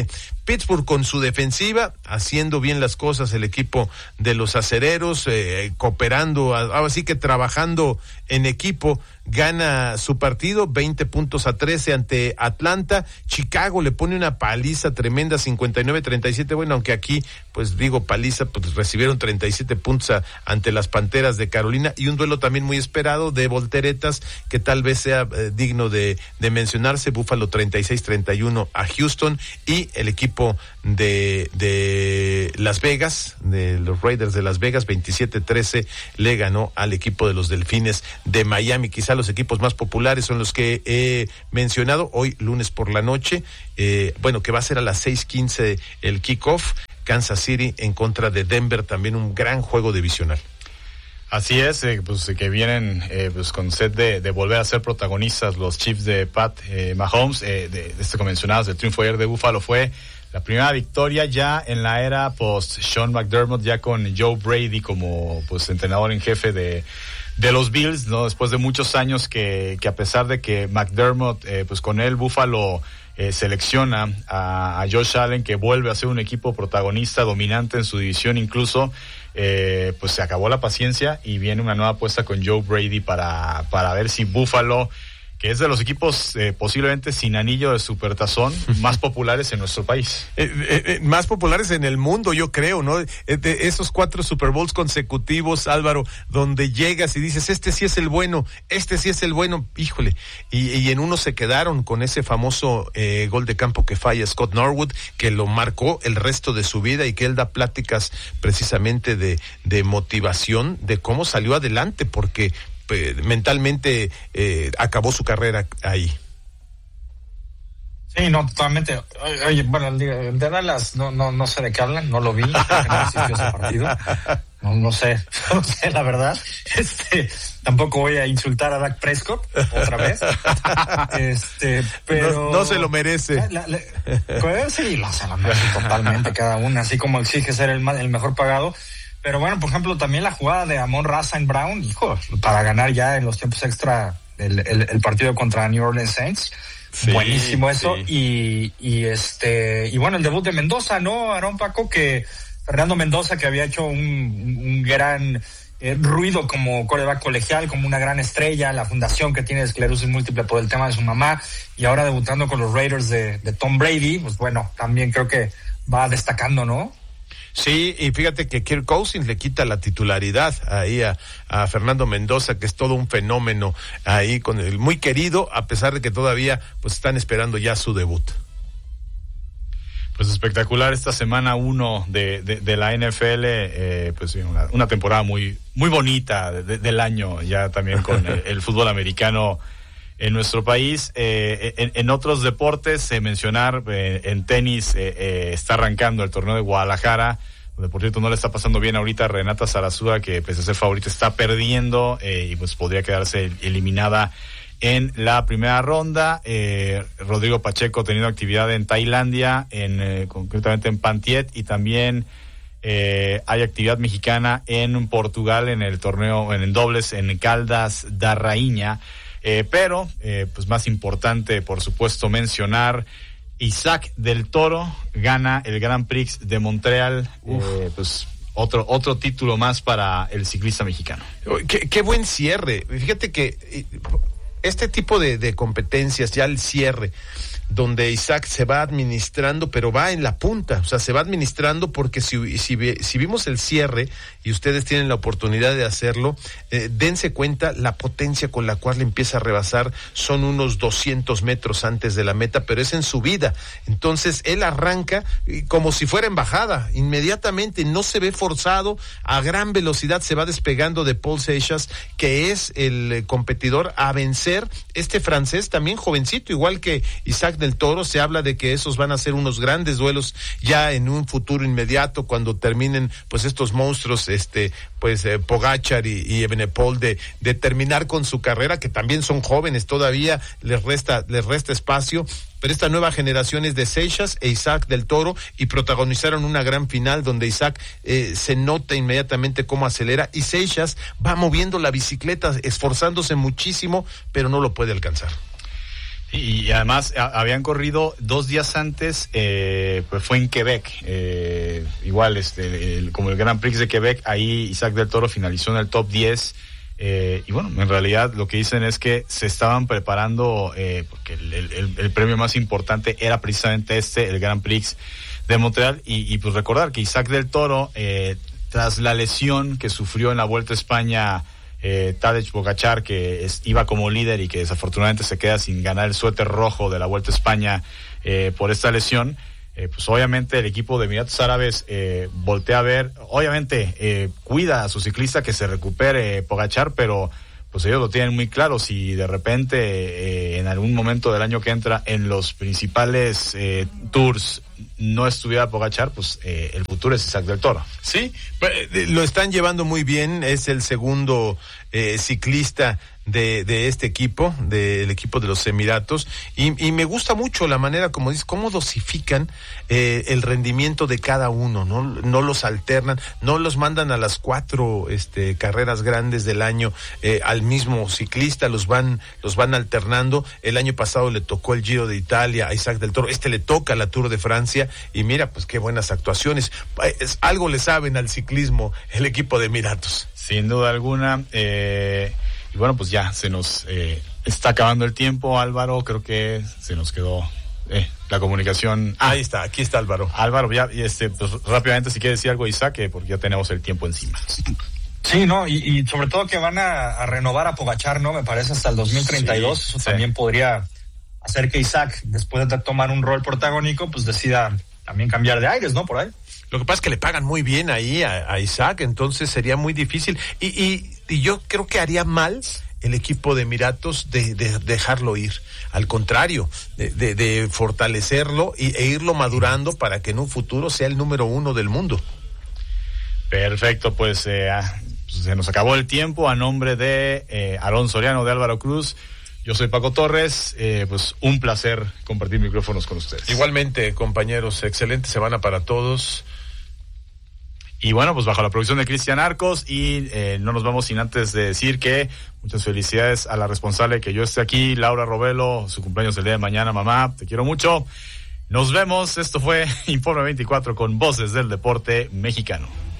Speaker 2: Pittsburgh con su defensiva, haciendo bien las cosas el equipo de los acereros, eh, cooperando, ahora sí que trabajando en equipo, gana su partido, veinte puntos a trece ante Atlanta. Chicago le pone una paliza tremenda, cincuenta y nueve a treinta y siete, bueno, aunque aquí, pues digo paliza, pues recibieron treinta y siete puntos a, ante las Panteras de Carolina, y un duelo también muy esperado de volteretas, que tal vez sea eh, digno de, de mencionarse. Buffalo treinta y seis a treinta y uno a Houston, y el equipo de, de Las Vegas, de los Raiders de Las Vegas, veintisiete a trece le ganó al equipo de los Delfines de Miami. Quizá los equipos más populares son los que he mencionado hoy lunes por la noche, eh, bueno, que va a ser a las seis quince el kickoff, Kansas City en contra de Denver, también un gran juego divisional.
Speaker 4: Así es, eh, pues que vienen eh, pues con sed de, de volver a ser protagonistas los Chiefs de Pat eh, Mahomes, eh, de, de este que mencionabas, el triunfo ayer de Buffalo fue la primera victoria ya en la era post Sean McDermott, ya con Joe Brady como pues entrenador en jefe de de los Bills, ¿no? Después de muchos años que, que a pesar de que McDermott, eh, pues con él Buffalo eh, selecciona a, a Josh Allen, que vuelve a ser un equipo protagonista, dominante en su división incluso, eh, pues se acabó la paciencia y viene una nueva apuesta con Joe Brady para, para ver si Buffalo, que es de los equipos eh, posiblemente sin anillo de supertazón más populares en nuestro país.
Speaker 2: Eh, eh, eh, más populares en el mundo, yo creo, ¿no? Eh, de esos cuatro Super Bowls consecutivos, Álvaro, donde llegas y dices, este sí es el bueno, este sí es el bueno, híjole. Y, y en uno se quedaron con ese famoso eh, gol de campo que falla Scott Norwood, que lo marcó el resto de su vida y que él da pláticas precisamente de, de motivación, de cómo salió adelante, porque mentalmente eh, acabó su carrera ahí.
Speaker 6: Sí, no, totalmente. Oye, bueno, el de, el de Dallas no, no, no sé de qué hablan, no lo vi, no asistió ese partido. No, no sé, no sé, la verdad. Este, tampoco voy a insultar a Dak Prescott otra vez. Este, pero
Speaker 2: no, no se lo merece.
Speaker 6: La, la, pues sí, no se lo merece totalmente cada una, así como exige ser el, el mejor pagado. Pero bueno, por ejemplo, también la jugada de Amon-Ra Saint Brown, hijo, para ganar ya en los tiempos extra el, el, el partido contra New Orleans Saints. Sí, buenísimo eso. Sí. Y, y este, y bueno, el debut de Mendoza, ¿no, Aarón, Paco? Que Fernando Mendoza, que había hecho un, un gran eh, ruido como quarterback colegial, como una gran estrella, la fundación que tiene esclerosis múltiple por el tema de su mamá, y ahora debutando con los Raiders de, de Tom Brady, pues bueno, también creo que va destacando, ¿no?
Speaker 2: Sí, y fíjate que Kirk Cousins le quita la titularidad ahí a, a Fernando Mendoza, que es todo un fenómeno ahí con el muy querido, a pesar de que todavía pues están esperando ya su debut.
Speaker 4: Pues espectacular esta semana uno de, de, de la N F L, eh, pues una, una temporada muy muy bonita de, de, del año, ya también con el, el fútbol americano en nuestro país. Eh, en, en otros deportes, eh, mencionar, eh, en tenis eh, eh, está arrancando el torneo de Guadalajara, donde por cierto no le está pasando bien ahorita a Renata Zarazúa, que pese a ser favorita está perdiendo eh, y pues podría quedarse eliminada en la primera ronda. eh, Rodrigo Pacheco teniendo actividad en Tailandia, en eh, concretamente en Pantiet, y también eh, hay actividad mexicana en Portugal en el torneo, en el dobles, en Caldas da Rainha. Eh, pero, eh, pues más importante, por supuesto, mencionar, Isaac del Toro gana el Grand Prix de Montreal, eh, pues otro otro título más para el ciclista mexicano.
Speaker 2: Qué, qué buen cierre. Fíjate que este tipo de, de competencias, ya el cierre, donde Isaac se va administrando, pero va en la punta, o sea, se va administrando porque si, si, si vimos el cierre y ustedes tienen la oportunidad de hacerlo, eh, dense cuenta la potencia con la cual le empieza a rebasar, son unos doscientos metros antes de la meta, pero es en subida, entonces él arranca como si fuera en bajada, inmediatamente, no se ve forzado, a gran velocidad se va despegando de Paul Seixas, que es el competidor a vencer, este francés también jovencito, igual que Isaac del Toro. Se habla de que esos van a ser unos grandes duelos ya en un futuro inmediato, cuando terminen pues estos monstruos, este pues eh, Pogačar y, y Evenepoel, de, de terminar con su carrera, que también son jóvenes todavía, les resta, les resta espacio, pero esta nueva generación es de Seixas e Isaac del Toro, y protagonizaron una gran final donde Isaac eh, se nota inmediatamente cómo acelera, y Seixas va moviendo la bicicleta, esforzándose muchísimo, pero no lo puede alcanzar.
Speaker 4: Y, y además a, habían corrido dos días antes, eh, pues fue en Quebec, eh, igual este, el, como el Grand Prix de Quebec, ahí Isaac del Toro finalizó en el top diez. Eh, y bueno, en realidad lo que dicen es que se estaban preparando, eh, porque el, el, el premio más importante era precisamente este, el Grand Prix de Montreal, y, y pues recordar que Isaac del Toro, eh, tras la lesión que sufrió en la Vuelta a España, eh, Tadej Pogačar, que es, iba como líder y que desafortunadamente se queda sin ganar el suéter rojo de la Vuelta a España eh, por esta lesión, Eh, pues obviamente el equipo de Emiratos Árabes eh, voltea a ver, obviamente eh, cuida a su ciclista que se recupere eh, Pogačar, pero pues ellos lo tienen muy claro, si de repente eh, en algún momento del año que entra en los principales eh, tours no estuviera Pogačar, pues eh, el futuro es Isaac del Toro.
Speaker 2: Sí, lo están llevando muy bien, es el segundo eh, ciclista de, de este equipo, del equipo de los Emiratos, y, y me gusta mucho la manera, como dices, cómo dosifican eh, el rendimiento de cada uno, ¿no? No los alternan, no los mandan a las cuatro este, carreras grandes del año eh, al mismo ciclista, los van, los van alternando. El año pasado le tocó el Giro de Italia a Isaac del Toro, este le toca la Tour de Francia, y mira, pues qué buenas actuaciones. Es, algo le saben al ciclismo el equipo de Emiratos.
Speaker 4: Sin duda alguna, eh, y bueno, pues ya se nos eh, está acabando el tiempo, Álvaro, creo que se nos quedó eh, la comunicación.
Speaker 2: Ahí está, aquí está Álvaro.
Speaker 4: Álvaro, ya, y este, pues rápidamente si quiere decir algo, Isaac, eh, porque ya tenemos el tiempo encima.
Speaker 6: Sí, no, y, y sobre todo que van a, a renovar a Pogačar, ¿no? Me parece hasta el dos mil treinta y dos, sí, eso sí. También podría hacer que Isaac, después de tomar un rol protagónico, pues decida también cambiar de aires, ¿no? Por ahí.
Speaker 2: Lo que pasa es que le pagan muy bien ahí a, a Isaac, entonces sería muy difícil. Y, y, y yo creo que haría mal el equipo de Emiratos de, de dejarlo ir. Al contrario, de, de, de fortalecerlo y, e irlo madurando para que en un futuro sea el número uno del mundo.
Speaker 4: Perfecto, pues, eh, pues se nos acabó el tiempo. A nombre de eh, Aarón Soriano, de Álvaro Cruz, yo soy Paco Torres, eh, pues un placer compartir micrófonos con ustedes.
Speaker 2: Igualmente, compañeros, excelente semana para todos.
Speaker 4: Y bueno, pues bajo la producción de Cristian Arcos, y eh, no nos vamos sin antes de decir que muchas felicidades a la responsable que yo esté aquí, Laura Robelo, su cumpleaños el día de mañana, mamá, te quiero mucho. Nos vemos, esto fue Informe veinticuatro con Voces del Deporte Mexicano.